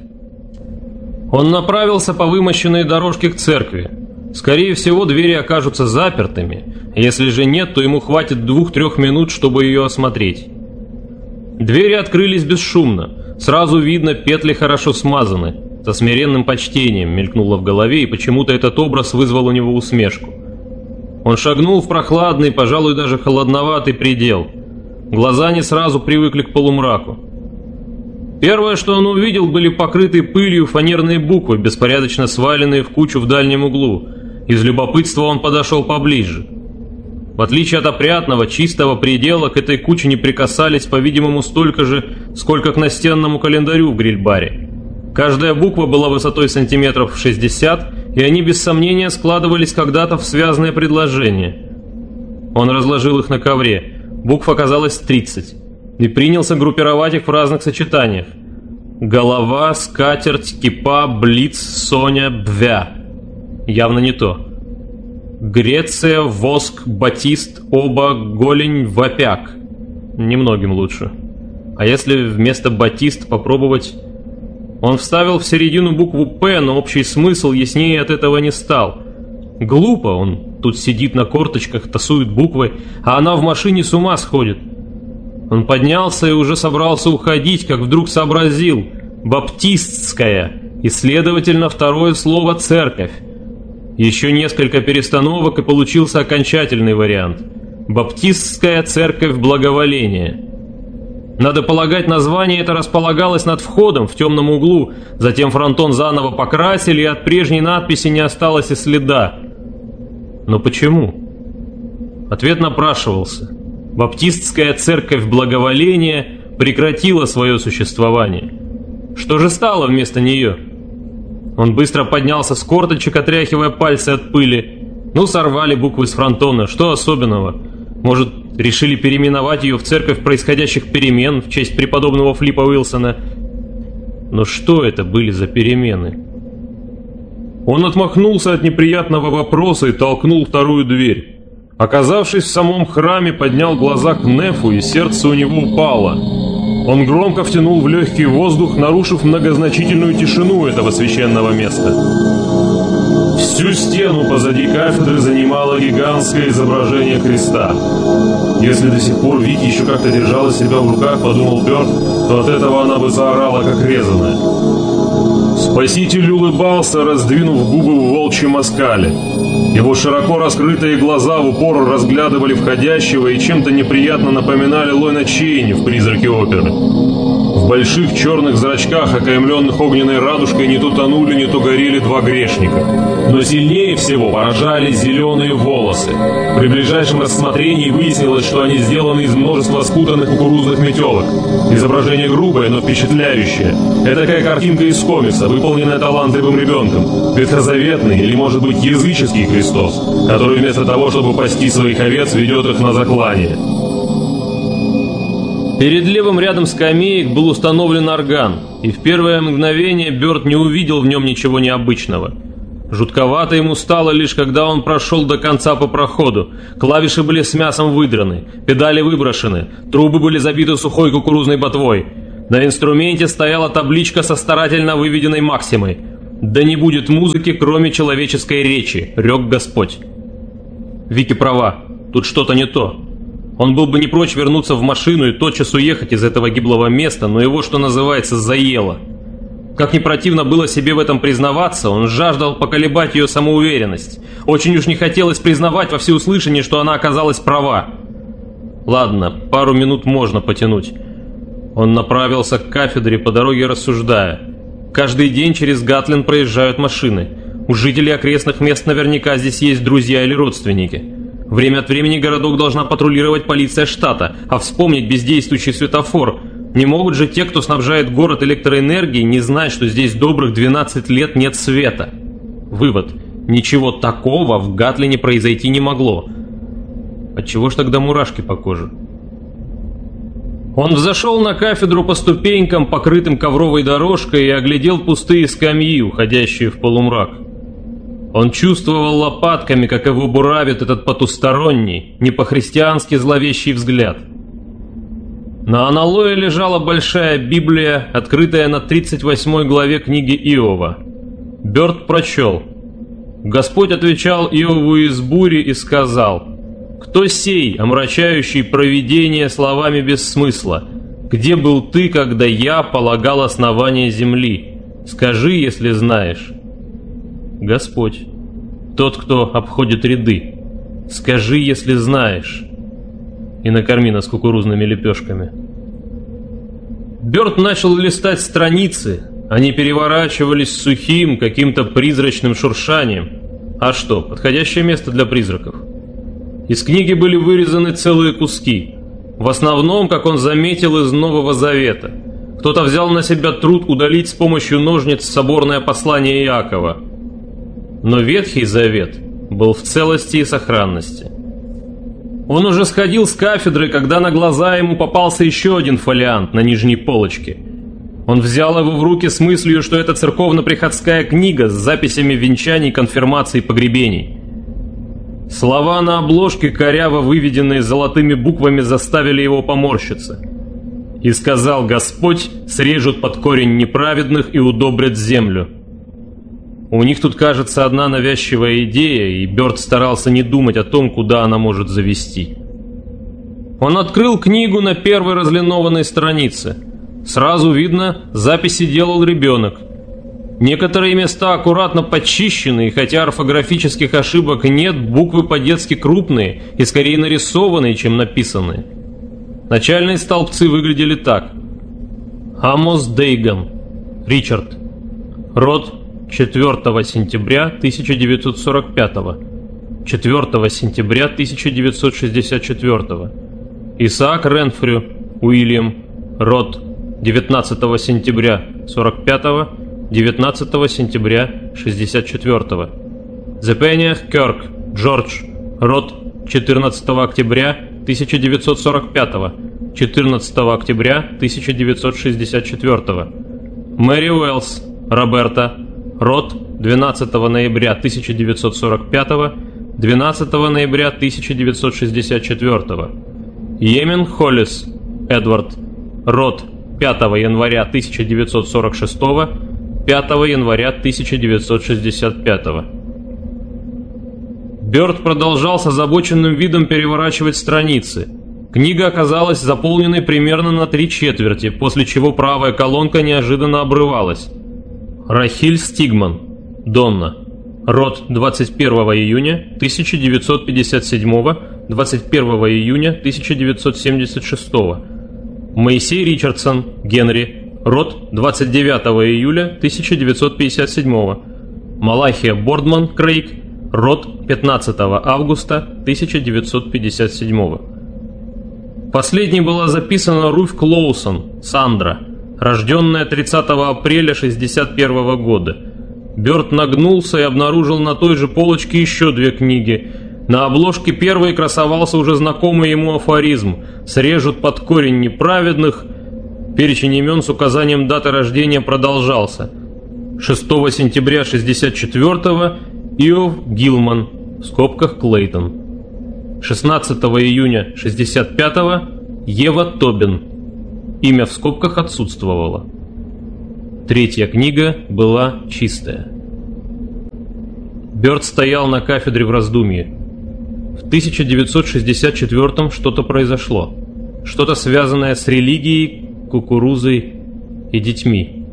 Он направился по вымощенной дорожке к церкви. Скорее всего, двери окажутся запертыми. Если же нет, то ему хватит 2-3 минут, чтобы ее осмотреть. Двери открылись бесшумно. Сразу видно, петли хорошо смазаны. Со смиренным почтением мелькнуло в голове, и почему-то этот образ вызвал у него усмешку. Он шагнул в прохладный, пожалуй, даже холодноватый предел. Глаза не сразу привыкли к полумраку. Первое, что он увидел, были покрытые пылью фанерные буквы, беспорядочно сваленные в кучу в дальнем углу. Из любопытства он подошел поближе. В отличие от опрятного, чистого предела, к этой куче не прикасались, по-видимому, столько же, сколько к настенному календарю в гриль-баре. Каждая буква была высотой сантиметров 60, и они без сомнения складывались когда-то в связное предложение. Он разложил их на ковре. Букв оказалось 30. И принялся группировать их в разных сочетаниях. Голова, скатерть, кипа, блиц, Соня, бвя. Явно не то. Греция, воск, батист, оба, голень, вопяк. Немногим лучше. А если вместо батист попробовать... Он вставил в середину букву «П», но общий смысл яснее от этого не стал. Глупо, он тут сидит на корточках, тасует буквы, а она в машине с ума сходит. Он поднялся и уже собрался уходить, как вдруг сообразил: «Баптистская», и, следовательно, второе слово «церковь». Еще несколько перестановок, и получился окончательный вариант: «Баптистская церковь благоволения». Надо полагать, название это располагалось над входом в темном углу, затем фронтон заново покрасили, и от прежней надписи не осталось и следа. Но почему? Ответ напрашивался. Баптистская церковь благоволения прекратила свое существование. Что же стало вместо нее? Он быстро поднялся с корточек, отряхивая пальцы от пыли. Ну, сорвали буквы с фронтона, что особенного? Может, решили переименовать ее в церковь происходящих перемен в честь преподобного Флипа Уилсона? Но что это были за перемены? Он отмахнулся от неприятного вопроса и толкнул вторую дверь. Оказавшись в самом храме, поднял глаза к нефу, и сердце у него упало. Он громко втянул в легкий воздух, нарушив многозначительную тишину этого священного места. Всю стену позади кафедры занимало гигантское изображение креста. Если до сих пор Вики еще как-то держала себя в руках, подумал Бёрд, то от этого она бы заорала, как резаная. Спаситель улыбался, раздвинув губы в волчьем оскале. Его широко раскрытые глаза в упор разглядывали входящего и чем-то неприятно напоминали Ллойда Чейни в «Призраке оперы». В больших черных зрачках, окаймленных огненной радужкой, не то тонули, не то горели два грешника. Но сильнее всего поражали зеленые волосы. При ближайшем рассмотрении выяснилось, что они сделаны из множества спутанных кукурузных метелок. Изображение грубое, но впечатляющее. Этакая картинка из комикса, выполненная талантливым ребенком. Ветхозаветный или, может быть, языческий Христос, который вместо того, чтобы пасти своих овец, ведет их на заклание. Перед левым рядом скамеек был установлен орган, и в первое мгновение Бёрд не увидел в нем ничего необычного. Жутковато ему стало лишь когда он прошел до конца по проходу. Клавиши были с мясом выдраны, педали выброшены, трубы были забиты сухой кукурузной ботвой. На инструменте стояла табличка со старательно выведенной максимой: «Да не будет музыки, кроме человеческой речи, рёк Господь». Вики права, тут что-то не то. Он был бы не прочь вернуться в машину и тотчас уехать из этого гиблого места, но его, что называется, заело. Как ни противно было себе в этом признаваться, он жаждал поколебать ее самоуверенность. Очень уж не хотелось признавать во всеуслышание, что она оказалась права. Ладно, пару минут можно потянуть. Он направился к кафедре, по дороге рассуждая. Каждый день через Гатлин проезжают машины. У жителей окрестных мест наверняка здесь есть друзья или родственники. Время от времени городок должна патрулировать полиция штата, а вспомнить бездействующий светофор. Не могут же те, кто снабжает город электроэнергией, не знать, что здесь добрых 12 лет нет света. Вывод: ничего такого в Гатлине произойти не могло. Отчего ж тогда мурашки по коже? Он взошел на кафедру по ступенькам, покрытым ковровой дорожкой, и оглядел пустые скамьи, уходящие в полумрак. Он чувствовал лопатками, как его буравит этот потусторонний, не по-христиански зловещий взгляд. На аналое лежала большая Библия, открытая на 38 главе книги Иова. Бёрд прочел: «Господь отвечал Иову из бури и сказал: кто сей, омрачающий провидение словами без смысла? Где был ты, когда я полагал основание земли? Скажи, если знаешь». Господь, тот, кто обходит ряды. Скажи, если знаешь. И накорми нас кукурузными лепешками. Бёрд начал листать страницы. Они переворачивались сухим, каким-то призрачным шуршанием. А что, подходящее место для призраков. Из книги были вырезаны целые куски. В основном, как он заметил, из Нового Завета. Кто-то взял на себя труд удалить с помощью ножниц соборное послание Иакова. Но Ветхий Завет был в целости и сохранности. Он уже сходил с кафедры, когда на глаза ему попался еще один фолиант на нижней полочке. Он взял его в руки с мыслью, что это церковно-приходская книга с записями венчаний, конфирмаций и погребений. Слова на обложке, коряво выведенные золотыми буквами, заставили его поморщиться. «И сказал Господь: срежут под корень неправедных и удобрят землю». У них тут, кажется, одна навязчивая идея, и Бёрд старался не думать о том, куда она может завести. Он открыл книгу на первой разлинованной странице. Сразу видно, записи делал ребенок. Некоторые места аккуратно подчищены, и хотя орфографических ошибок нет, буквы по-детски крупные и скорее нарисованные, чем написанные. Начальные столбцы выглядели так: Амос Дейган, Ричард. Род 4 сентября 1945, 4 сентября 1964. Исаак Ренфрю, Уильям. Род 19 сентября 45, 19 сентября 64. Зепениах Кёрк, Джордж. Род 14 октября 1945, 14 октября 1964. Мэри Уэллс, Роберта. Род 12 ноября 1945, 12 ноября 1964. Йемен Холлис, Эдвард. Род 5 января 1946, 5 января 1965. Бёрд продолжал с озабоченным видом переворачивать страницы. Книга оказалась заполненной примерно на 3/4, после чего правая колонка неожиданно обрывалась. Рахиль Стигман, Донна. Род 21 июня 1957, 21 июня 1976. Моисей Ричардсон, Генри. Род 29 июля 1957. Малахия Бордман, Крейг. Род 15 августа 1957. Последней была записана Руфь Клоусон, Сандра, рожденная 30 апреля 1961 года. Бёрд нагнулся и обнаружил на той же полочке еще две книги. На обложке первой красовался уже знакомый ему афоризм «Срежут под корень неправедных». Перечень имен с указанием даты рождения продолжался. 6 сентября 64-го Иов Гилман, в скобках Клейтон. 16 июня 65-го Ева Тобин, имя в скобках отсутствовало. Третья книга была чистая. Бёрд стоял на кафедре в раздумье. В 1964-м что-то произошло. Что-то связанное с религией, кукурузой и детьми.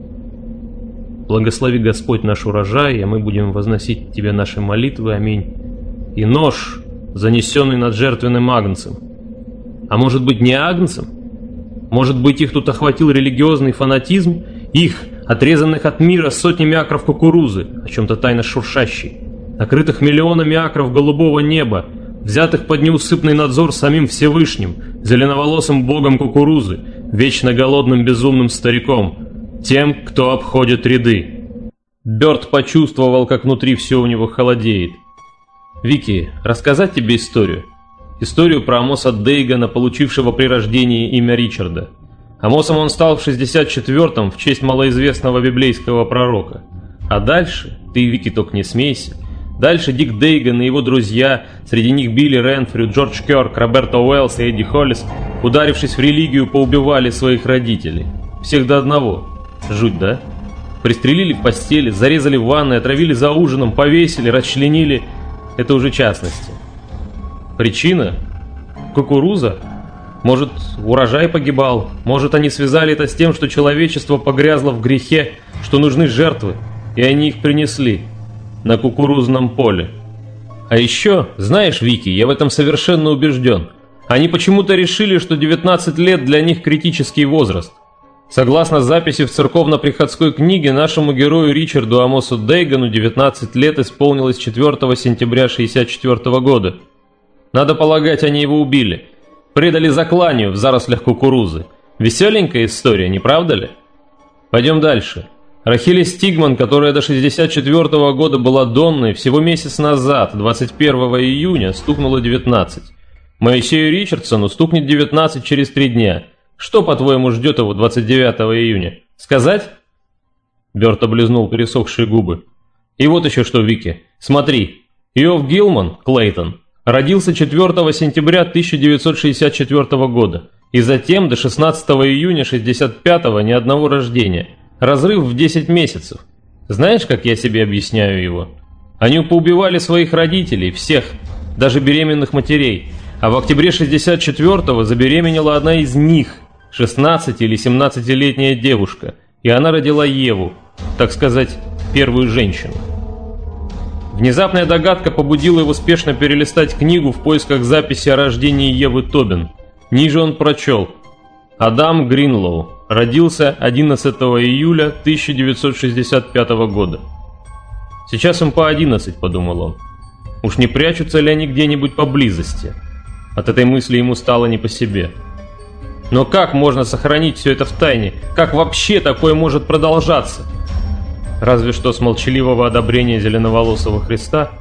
Благослови Господь наш урожай, а мы будем возносить Тебе наши молитвы. Аминь. И нож, занесенный над жертвенным агнцем. А может быть, не агнцем? Может быть, их тут охватил религиозный фанатизм? Их, отрезанных от мира сотнями акров кукурузы, о чем-то тайно шуршащей, накрытых миллионами акров голубого неба, взятых под неусыпный надзор самим Всевышним, зеленоволосым богом кукурузы, вечно голодным безумным стариком, тем, кто обходит ряды. Бёрд почувствовал, как внутри все у него холодеет. «Вики, рассказать тебе историю?» Историю про Амоса Дейгана, получившего при рождении имя Ричарда. Амосом он стал в 64-м в честь малоизвестного библейского пророка. А дальше, ты, Вики, только не смейся, дальше Дик Дейган и его друзья, среди них Билли Ренфрю, Джордж Кёрк, Роберто Уэллс и Эдди Холлис, ударившись в религию, поубивали своих родителей. Всех до одного. Жуть, да? Пристрелили в постели, зарезали в ванной, отравили за ужином, повесили, расчленили. Это уже частности. Причина? Кукуруза? Может, урожай погибал? Может, они связали это с тем, что человечество погрязло в грехе, что нужны жертвы, и они их принесли на кукурузном поле? А еще, знаешь, Вики, я в этом совершенно убежден. Они почему-то решили, что 19 лет для них критический возраст. Согласно записи в церковно-приходской книге, нашему герою Ричарду Амосу Дейгану 19 лет исполнилось 4 сентября 1964 года. Надо полагать, они его убили. Предали закланию в зарослях кукурузы. Веселенькая история, не правда ли? Пойдем дальше. Рахили Стигман, которая до 1964 года была Донной, всего месяц назад, 21 июня, стукнула 19. Моисею Ричардсону стукнет 19 через 3 дня. Что, по-твоему, ждет его 29 июня? Сказать? Бёрд облизнул пересохшие губы. И вот еще что, Вики. Смотри. Иов Гилман, Клейтон, родился 4 сентября 1964 года. И затем до 16 июня 65-го ни одного рождения. Разрыв в 10 месяцев. Знаешь, как я себе объясняю его? Они поубивали своих родителей, всех, даже беременных матерей. А в октябре 64-го забеременела одна из них, 16- или 17-летняя девушка, и она родила Еву, так сказать, первую женщину. Внезапная догадка побудила его спешно перелистать книгу в поисках записи о рождении Евы Тобин. Ниже он прочел: Адам Гринлоу родился 11 июля 1965 года. Сейчас им по 11, подумал он. Уж не прячутся ли они где-нибудь поблизости? От этой мысли ему стало не по себе. Но как можно сохранить все это в тайне? Как вообще такое может продолжаться? Разве что с молчаливого одобрения зеленоволосого Христа?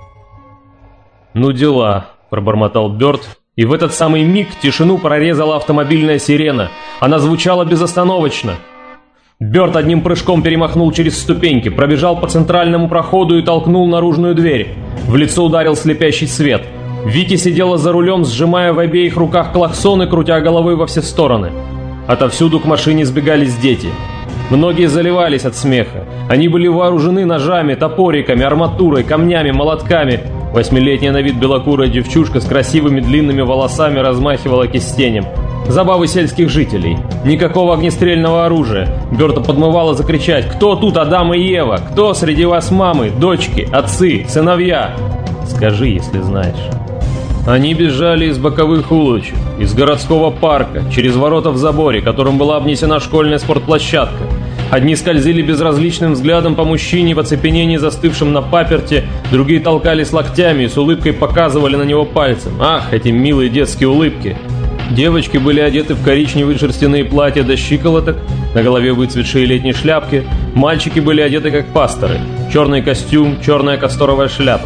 «Ну дела», – пробормотал Бёрд, и в этот самый миг тишину прорезала автомобильная сирена. Она звучала безостановочно. Бёрд одним прыжком перемахнул через ступеньки, пробежал по центральному проходу и толкнул наружную дверь. В лицо ударил слепящий свет. Вики сидела за рулем, сжимая в обеих руках клаксон и крутя головой во все стороны. Отовсюду к машине сбегались дети. Многие заливались от смеха. Они были вооружены ножами, топориками, арматурой, камнями, молотками. 8-летняя на вид белокурая девчушка с красивыми длинными волосами размахивала кистенем. Забавы сельских жителей. Никакого огнестрельного оружия. Бёрда подмывало закричать: «Кто тут Адам и Ева? Кто среди вас мамы, дочки, отцы, сыновья? Скажи, если знаешь». Они бежали из боковых улочек, из городского парка, через ворота в заборе, которым была обнесена школьная спортплощадка. Одни скользили безразличным взглядом по мужчине в оцепенении, застывшем на паперти, другие толкались локтями и с улыбкой показывали на него пальцем. Ах, эти милые детские улыбки! Девочки были одеты в коричневые шерстяные платья до щиколоток, на голове выцветшие летние шляпки. Мальчики были одеты как пасторы. Черный костюм, черная касторовая шляпа.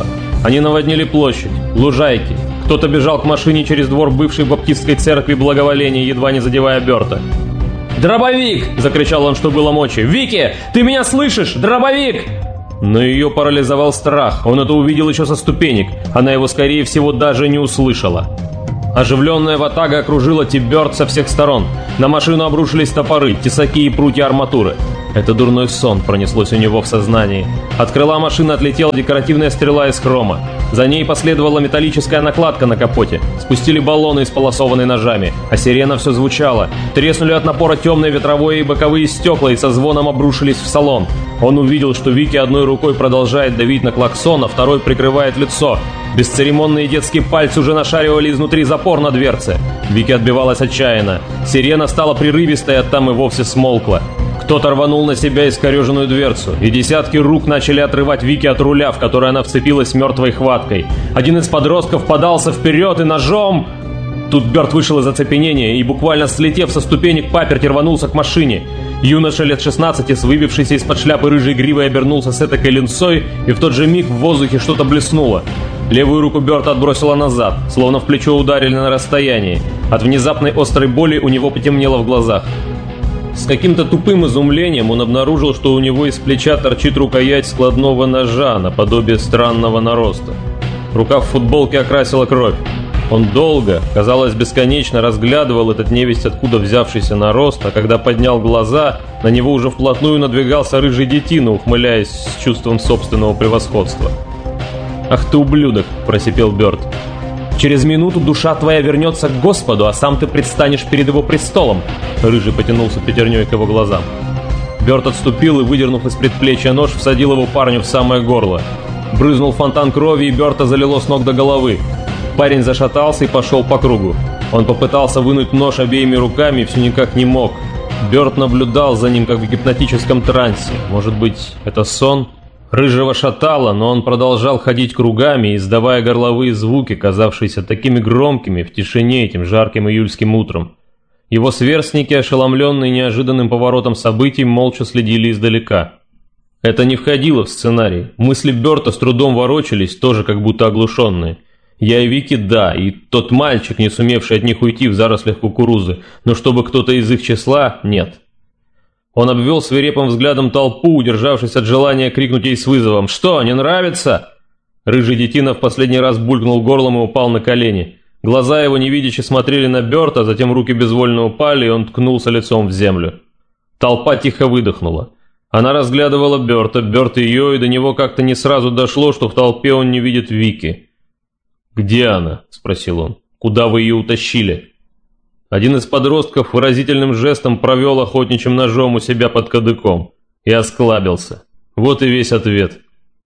Они наводнили площадь, лужайки. Кто-то бежал к машине через двор бывшей баптистской церкви Благоволения, едва не задевая Берта. «Дробовик!» – закричал он, что было мочи. «Вики, ты меня слышишь? Дробовик!» Но ее парализовал страх. Он это увидел еще со ступенек. Она его, скорее всего, даже не услышала. Оживленная ватага окружила Ти-Бёрд со всех сторон. На машину обрушились топоры, тесаки и прутья арматуры. Это дурной сон пронеслось у него в сознании. От крыла машины отлетела декоративная стрела из хрома. За ней последовала металлическая накладка на капоте. Спустили баллоны, исполосованные ножами. А сирена все звучала. Треснули от напора темные ветровые и боковые стекла и со звоном обрушились в салон. Он увидел, что Вики одной рукой продолжает давить на клаксон, а второй прикрывает лицо. Бесцеремонные детские пальцы уже нашаривали изнутри запор на дверце. Вики отбивалась отчаянно. Сирена стала прерывистой, а там и вовсе смолкла. Кто-то рванул на себя искореженную дверцу, и десятки рук начали отрывать Вики от руля, в который она вцепилась мертвой хваткой. Один из подростков подался вперед и ножом... Тут Бёрд вышел из оцепенения и, буквально слетев со ступенек паперти, рванулся к машине. Юноша лет 16 с выбившейся из-под шляпы рыжей гривой обернулся с этакой линцой, и в тот же миг в воздухе что-то блеснуло. Левую руку Бёрда отбросило назад, словно в плечо ударили на расстоянии. От внезапной острой боли у него потемнело в глазах. С каким-то тупым изумлением он обнаружил, что у него из плеча торчит рукоять складного ножа, наподобие странного нароста. Рука в футболке окрасила кровь. Он долго, казалось бесконечно, разглядывал этот невесть откуда взявшийся нарост, а когда поднял глаза, на него уже вплотную надвигался рыжий детина, ухмыляясь с чувством собственного превосходства. «Ах ты ублюдок!» – просипел Бёрд. «Через минуту душа твоя вернется к Господу, а сам ты предстанешь перед его престолом!» Рыжий потянулся пятерней к его глазам. Бёрд отступил и, выдернув из предплечья нож, всадил его парню в самое горло. Брызнул фонтан крови, и Бёрда залило с ног до головы. Парень зашатался и пошел по кругу. Он попытался вынуть нож обеими руками и все никак не мог. Бёрд наблюдал за ним, как в гипнотическом трансе. Может быть, это сон? Рыжего шатало, но он продолжал ходить кругами, издавая горловые звуки, казавшиеся такими громкими в тишине этим жарким июльским утром. Его сверстники, ошеломленные неожиданным поворотом событий, молча следили издалека. Это не входило в сценарий. Мысли Бёрда с трудом ворочались, тоже как будто оглушенные. Я и Вики, да, и тот мальчик, не сумевший от них уйти в зарослях кукурузы, но чтобы кто-то из их числа, нет. Он обвел свирепым взглядом толпу, удержавшись от желания крикнуть ей с вызовом: «Что, не нравится?» Рыжий детина в последний раз булькнул горлом и упал на колени. Глаза его невидяще смотрели на Бёрда, затем руки безвольно упали, и он ткнулся лицом в землю. Толпа тихо выдохнула. Она разглядывала Бёрда, Бёрд ее, и до него как-то не сразу дошло, что в толпе он не видит Вики. «Где она?» – спросил он. «Куда вы ее утащили?» Один из подростков выразительным жестом провел охотничьим ножом у себя под кадыком и осклабился. Вот и весь ответ.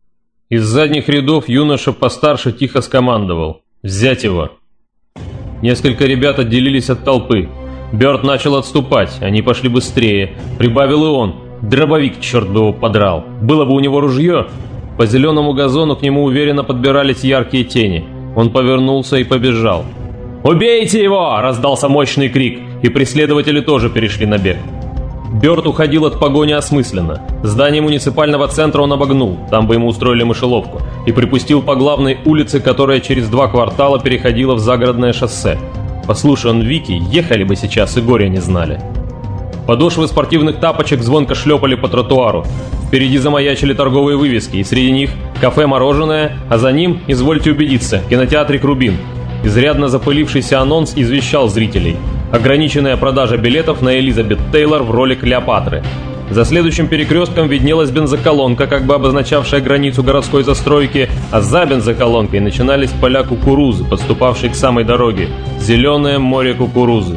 Из задних рядов юноша постарше тихо скомандовал: «Взять его!» Несколько ребят отделились от толпы. Бёрд начал отступать, они пошли быстрее. Прибавил и он. Дробовик, черт бы его подрал. Было бы у него ружье. По зеленому газону к нему уверенно подбирались яркие тени. Он повернулся и побежал. «Убейте его!» – раздался мощный крик, и преследователи тоже перешли на бег. Бёрд уходил от погони осмысленно. Здание муниципального центра он обогнул, там бы ему устроили мышеловку, и припустил по главной улице, которая через 2 квартала переходила в загородное шоссе. Послушай он Вики, ехали бы сейчас и горя не знали. Подошвы спортивных тапочек звонко шлепали по тротуару. Впереди замаячили торговые вывески, и среди них кафе-мороженое, а за ним, извольте убедиться, кинотеатрик «Рубин». Изрядно запылившийся анонс извещал зрителей. Ограниченная продажа билетов на Элизабет Тейлор в роли Клеопатры. За следующим перекрестком виднелась бензоколонка, как бы обозначавшая границу городской застройки, а за бензоколонкой начинались поля кукурузы, подступавшие к самой дороге. Зеленое море кукурузы.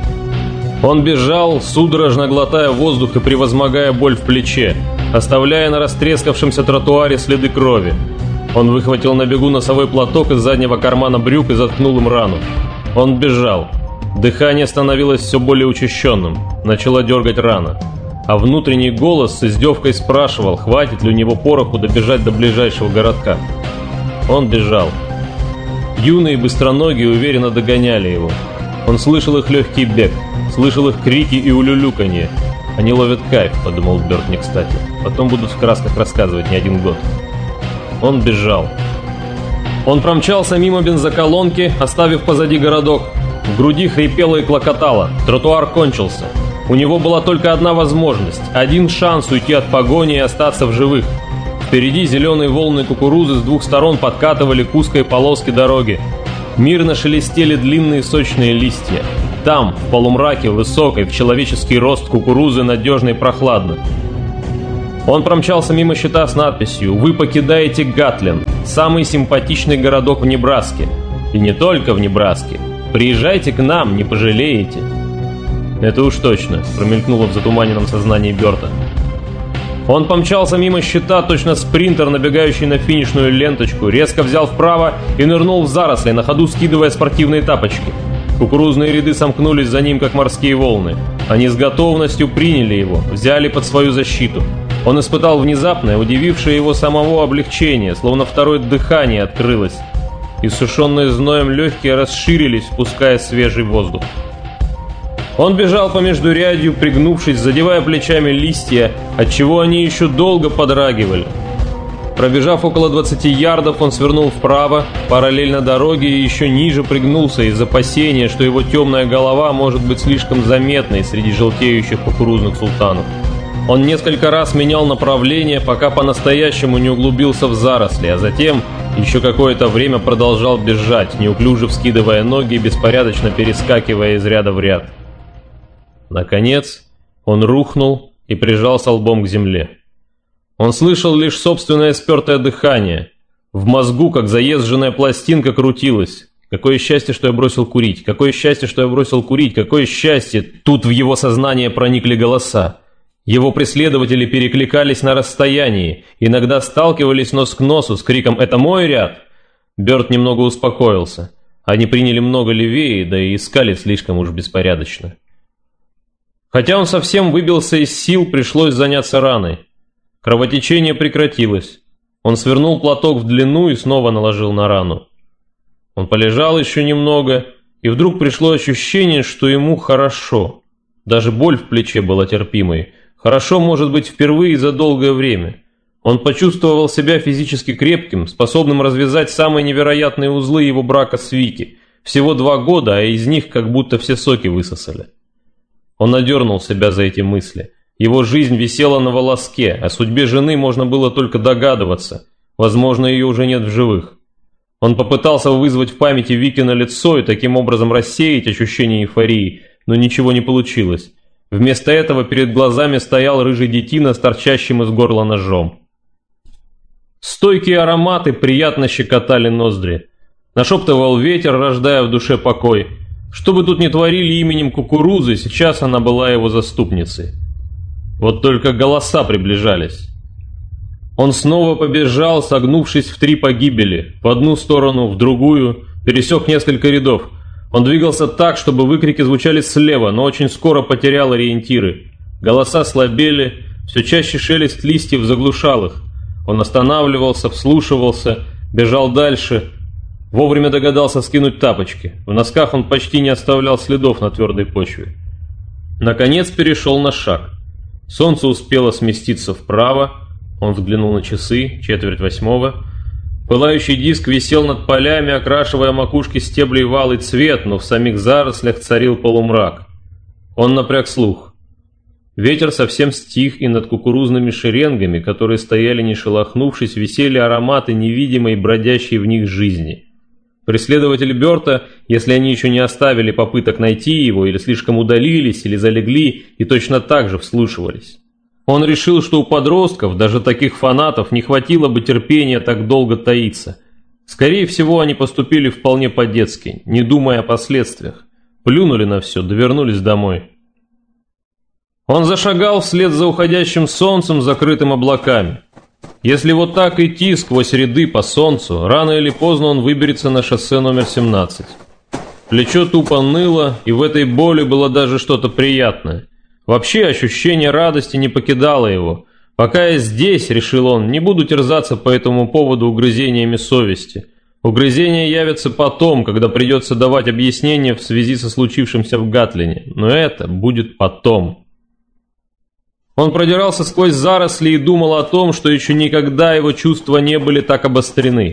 Он бежал, судорожно глотая воздух и превозмогая боль в плече, оставляя на растрескавшемся тротуаре следы крови. Он выхватил на бегу носовой платок из заднего кармана брюк и заткнул им рану. Он бежал. Дыхание становилось все более учащенным. Начала дергать рана. А внутренний голос с издевкой спрашивал, хватит ли у него пороху добежать до ближайшего городка. Он бежал. Юные быстроногие уверенно догоняли его. Он слышал их легкий бег, слышал их крики и улюлюканье. «Они ловят кайф», — подумал Бёрд не кстати. «Потом будут в красках рассказывать не один год». Он бежал. Он промчался мимо бензоколонки, оставив позади городок. В груди хрипело и клокотало. Тротуар кончился. У него была только одна возможность, один шанс уйти от погони и остаться в живых. Впереди зеленые волны кукурузы с двух сторон подкатывали к узкой полоске дороги. Мирно шелестели длинные сочные листья. Там, в полумраке, высокой, в человеческий рост кукурузы, надежно и прохладно. Он промчался мимо щита с надписью «Вы покидаете Гатлин, самый симпатичный городок в Небраске. И не только в Небраске. Приезжайте к нам, не пожалеете». «Это уж точно», — промелькнуло в затуманенном сознании Бёрта. Он помчался мимо щита, точно спринтер, набегающий на финишную ленточку, резко взял вправо и нырнул в заросли, на ходу скидывая спортивные тапочки. Кукурузные ряды сомкнулись за ним, как морские волны. Они с готовностью приняли его, взяли под свою защиту. Он испытал внезапное, удивившее его самого облегчение, словно второе дыхание открылось. Иссушенные зноем легкие расширились, впуская свежий воздух. Он бежал по междурядью, пригнувшись, задевая плечами листья, отчего они еще долго подрагивали. Пробежав около 20 ярдов, он свернул вправо, параллельно дороге, и еще ниже пригнулся из опасения, что его темная голова может быть слишком заметной среди желтеющих кукурузных султанов. Он несколько раз менял направление, пока по-настоящему не углубился в заросли, а затем еще какое-то время продолжал бежать, неуклюже вскидывая ноги и беспорядочно перескакивая из ряда в ряд. Наконец, он рухнул и прижался лбом к земле. Он слышал лишь собственное спертое дыхание. В мозгу, как заезженная пластинка, крутилась. Какое счастье, что я бросил курить! Какое счастье, что я бросил курить! Какое счастье! Тут в его сознание проникли голоса. Его преследователи перекликались на расстоянии, иногда сталкивались нос к носу с криком «Это мой ряд!». Бёрд немного успокоился. Они приняли много левее, да и искали слишком уж беспорядочно. Хотя он совсем выбился из сил, пришлось заняться раной. Кровотечение прекратилось. Он свернул платок в длину и снова наложил на рану. Он полежал еще немного, и вдруг пришло ощущение, что ему хорошо. Даже боль в плече была терпимой. Хорошо, может быть, впервые за долгое время. Он почувствовал себя физически крепким, способным развязать самые невероятные узлы его брака с Вики. Всего 2 года, а из них как будто все соки высосали. Он одернул себя за эти мысли. Его жизнь висела на волоске, о судьбе жены можно было только догадываться. Возможно, ее уже нет в живых. Он попытался вызвать в памяти Викино лицо и таким образом рассеять ощущение эйфории, но ничего не получилось. Вместо этого перед глазами стоял рыжий детина с торчащим из горла ножом. Стойкие ароматы приятно щекотали ноздри. Нашептывал ветер, рождая в душе покой. Что бы тут ни творили именем кукурузы, сейчас она была его заступницей. Вот только голоса приближались. Он снова побежал, согнувшись в 3 погибели, в одну сторону, в другую, пересек несколько рядов. Он двигался так, чтобы выкрики звучали слева, но очень скоро потерял ориентиры. Голоса слабели, все чаще шелест листьев заглушал их. Он останавливался, вслушивался, бежал дальше. Вовремя догадался скинуть тапочки. В носках он почти не оставлял следов на твердой почве. Наконец перешел на шаг. Солнце успело сместиться вправо. Он взглянул на часы, 7:45. Пылающий диск висел над полями, окрашивая макушки стеблей в алый цвет, но в самих зарослях царил полумрак. Он напряг слух. Ветер совсем стих, и над кукурузными шеренгами, которые стояли не шелохнувшись, висели ароматы невидимой, бродящей в них жизни. Преследователи Бёрта, если они еще не оставили попыток найти его, или слишком удалились, или залегли, и точно так же вслушивались. Он решил, что у подростков, даже таких фанатов, не хватило бы терпения так долго таиться. Скорее всего, они поступили вполне по-детски, не думая о последствиях. Плюнули на все, довернулись домой. Он зашагал вслед за уходящим солнцем, закрытым облаками. Если вот так идти сквозь ряды по солнцу, рано или поздно он выберется на шоссе номер 17. Плечо тупо ныло, и в этой боли было даже что-то приятное. Вообще ощущение радости не покидало его. «Пока я здесь, — решил он, — не буду терзаться по этому поводу угрызениями совести. Угрызения явятся потом, когда придется давать объяснения в связи со случившимся в Гатлине. Но это будет потом». Он продирался сквозь заросли и думал о том, что еще никогда его чувства не были так обострены.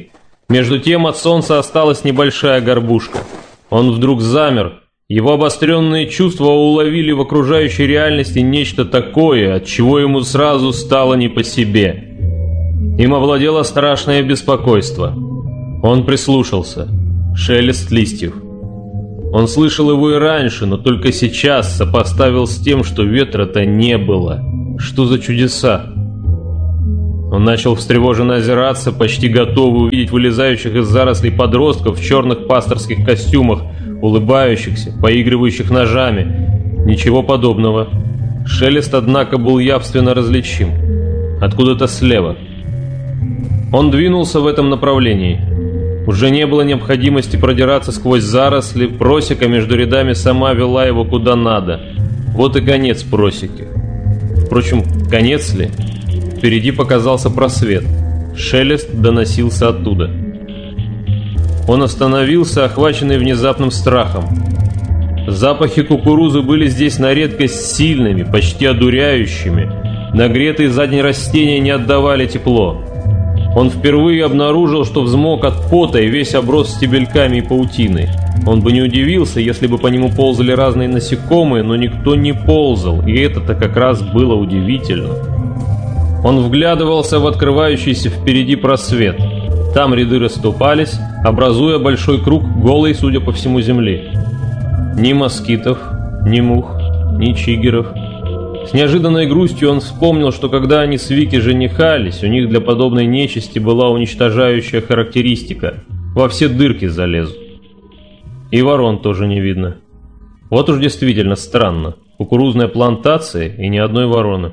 Между тем от солнца осталась небольшая горбушка. Он вдруг замер. Его обостренные чувства уловили в окружающей реальности нечто такое, от чего ему сразу стало не по себе. Им овладело страшное беспокойство. Он прислушался. Шелест листьев. Он слышал его и раньше, но только сейчас сопоставил с тем, что ветра-то не было. Что за чудеса? Он начал встревоженно озираться, почти готовый увидеть вылезающих из зарослей подростков в черных пасторских костюмах, улыбающихся, поигрывающих ножами. Ничего подобного. Шелест, однако, был явственно различим. Откуда-то слева. Он двинулся в этом направлении. Уже не было необходимости продираться сквозь заросли, просека между рядами сама вела его куда надо. Вот и конец просеки. Впрочем, конец ли? Впереди показался просвет. Шелест доносился оттуда. Он остановился, охваченный внезапным страхом. Запахи кукурузы были здесь на редкость сильными, почти одуряющими. Нагретые за день растения не отдавали тепло. Он впервые обнаружил, что взмок от пота и весь оброс стебельками и паутиной. Он бы не удивился, если бы по нему ползали разные насекомые, но никто не ползал, и это-то как раз было удивительно. Он вглядывался в открывающийся впереди просвет. Там ряды расступались, образуя большой круг голой, судя по всему, земли. Ни москитов, ни мух, ни чигеров. С неожиданной грустью он вспомнил, что когда они с Вики женихались, у них для подобной нечисти была уничтожающая характеристика. Во все дырки залезут. И ворон тоже не видно. Вот уж действительно странно. Кукурузная плантация и ни одной вороны.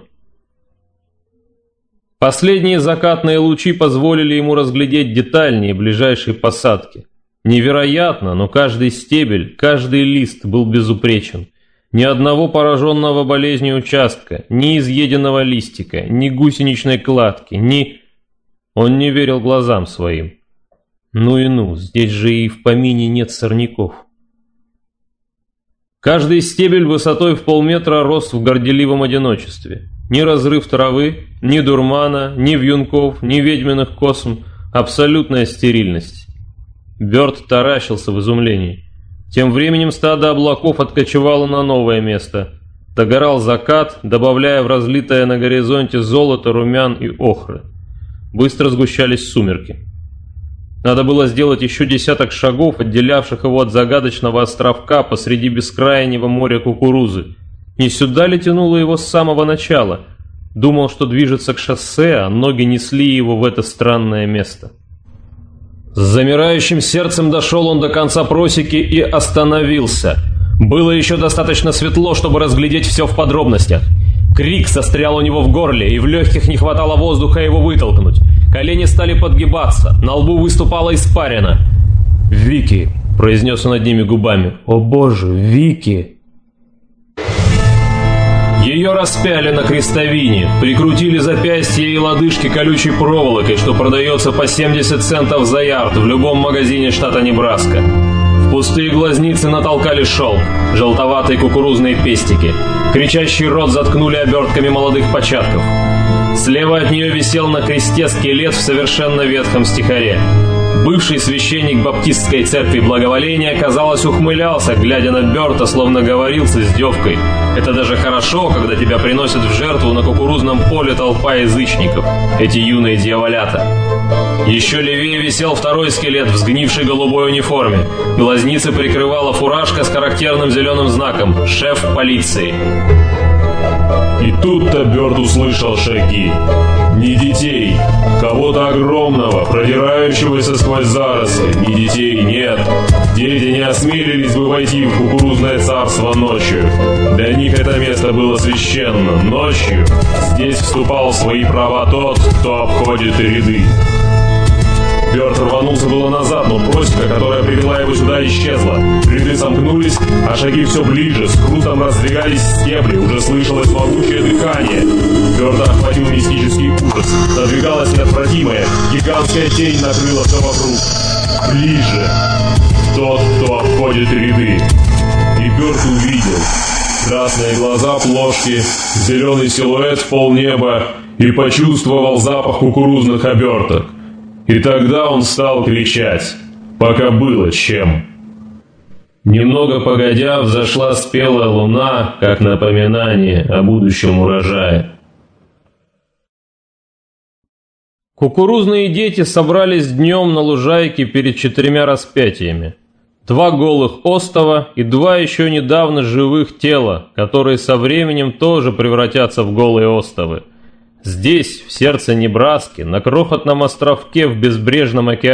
Последние закатные лучи позволили ему разглядеть детальнее ближайшие посадки. Невероятно, но каждый стебель, каждый лист был безупречен. Ни одного пораженного болезнью участка, ни изъеденного листика, ни гусеничной кладки, ни... Он не верил глазам своим. Ну и ну, здесь же и в помине нет сорняков. Каждый стебель высотой в полметра рос в горделивом одиночестве. Ни разрыв травы, ни дурмана, ни вьюнков, ни ведьминых косм. Абсолютная стерильность. Бёрд таращился в изумлении. Тем временем стадо облаков откочевало на новое место. Догорал закат, добавляя в разлитое на горизонте золото, румян и охры. Быстро сгущались сумерки. Надо было сделать еще десяток шагов, отделявших его от загадочного островка посреди бескрайнего моря кукурузы. Не сюда ли тянуло его с самого начала? Думал, что движется к шоссе, а ноги несли его в это странное место. С замирающим сердцем дошел он до конца просеки и остановился. Было еще достаточно светло, чтобы разглядеть все в подробностях. Крик застрял у него в горле, и в легких не хватало воздуха его вытолкнуть. Колени стали подгибаться, на лбу выступала испарина. «Вики!» – произнес он одними губами. «О боже, Вики!» Ее распяли на крестовине, прикрутили запястья и лодыжки колючей проволокой, что продается по 70 центов за ярд в любом магазине штата Небраска. В пустые глазницы натолкали шелк, желтоватые кукурузные пестики. Кричащий рот заткнули обертками молодых початков. Слева от нее висел на кресте скелет в совершенно ветхом стихаре. Бывший священник баптистской церкви Благоволения, казалось, ухмылялся, глядя на Бёрда, словно говорил с издевкой. Это даже хорошо, когда тебя приносят в жертву на кукурузном поле толпа язычников, эти юные дьяволята. Еще левее висел второй скелет в сгнившей голубой униформе. Глазницы прикрывала фуражка с характерным зеленым знаком «Шеф полиции». И тут-то Бёрд услышал шаги. Не детей, кого-то огромного, продирающегося сквозь заросли. Не детей, нет. Дети не осмелились бы войти в кукурузное царство ночью. Для них это место было священно. Ночью здесь вступал в свои права тот, кто обходит ряды. Бёрд рванулся было назад, но просека, которая привела его сюда, исчезла. Ряды сомкнулись, а шаги все ближе, с хрустом раздвигались стебли, уже слышалось могучее дыхание. Бёрда охватил мистический ужас. Надвигалась неотвратимая, гигантская тень накрыла все вокруг. Ближе. Тот, кто обходит ряды. И Бёрд увидел. Красные глаза плошки, зеленый силуэт в полнеба и почувствовал запах кукурузных оберток. И тогда он стал кричать, пока было чем. Немного погодя, взошла спелая луна, как напоминание о будущем урожае. Кукурузные дети собрались днем на лужайке перед 4 распятиями. 2 голых остова и 2 еще недавно живых тела, которые со временем тоже превратятся в голые остовы. Здесь, в сердце Небраски, на крохотном островке в безбрежном океане,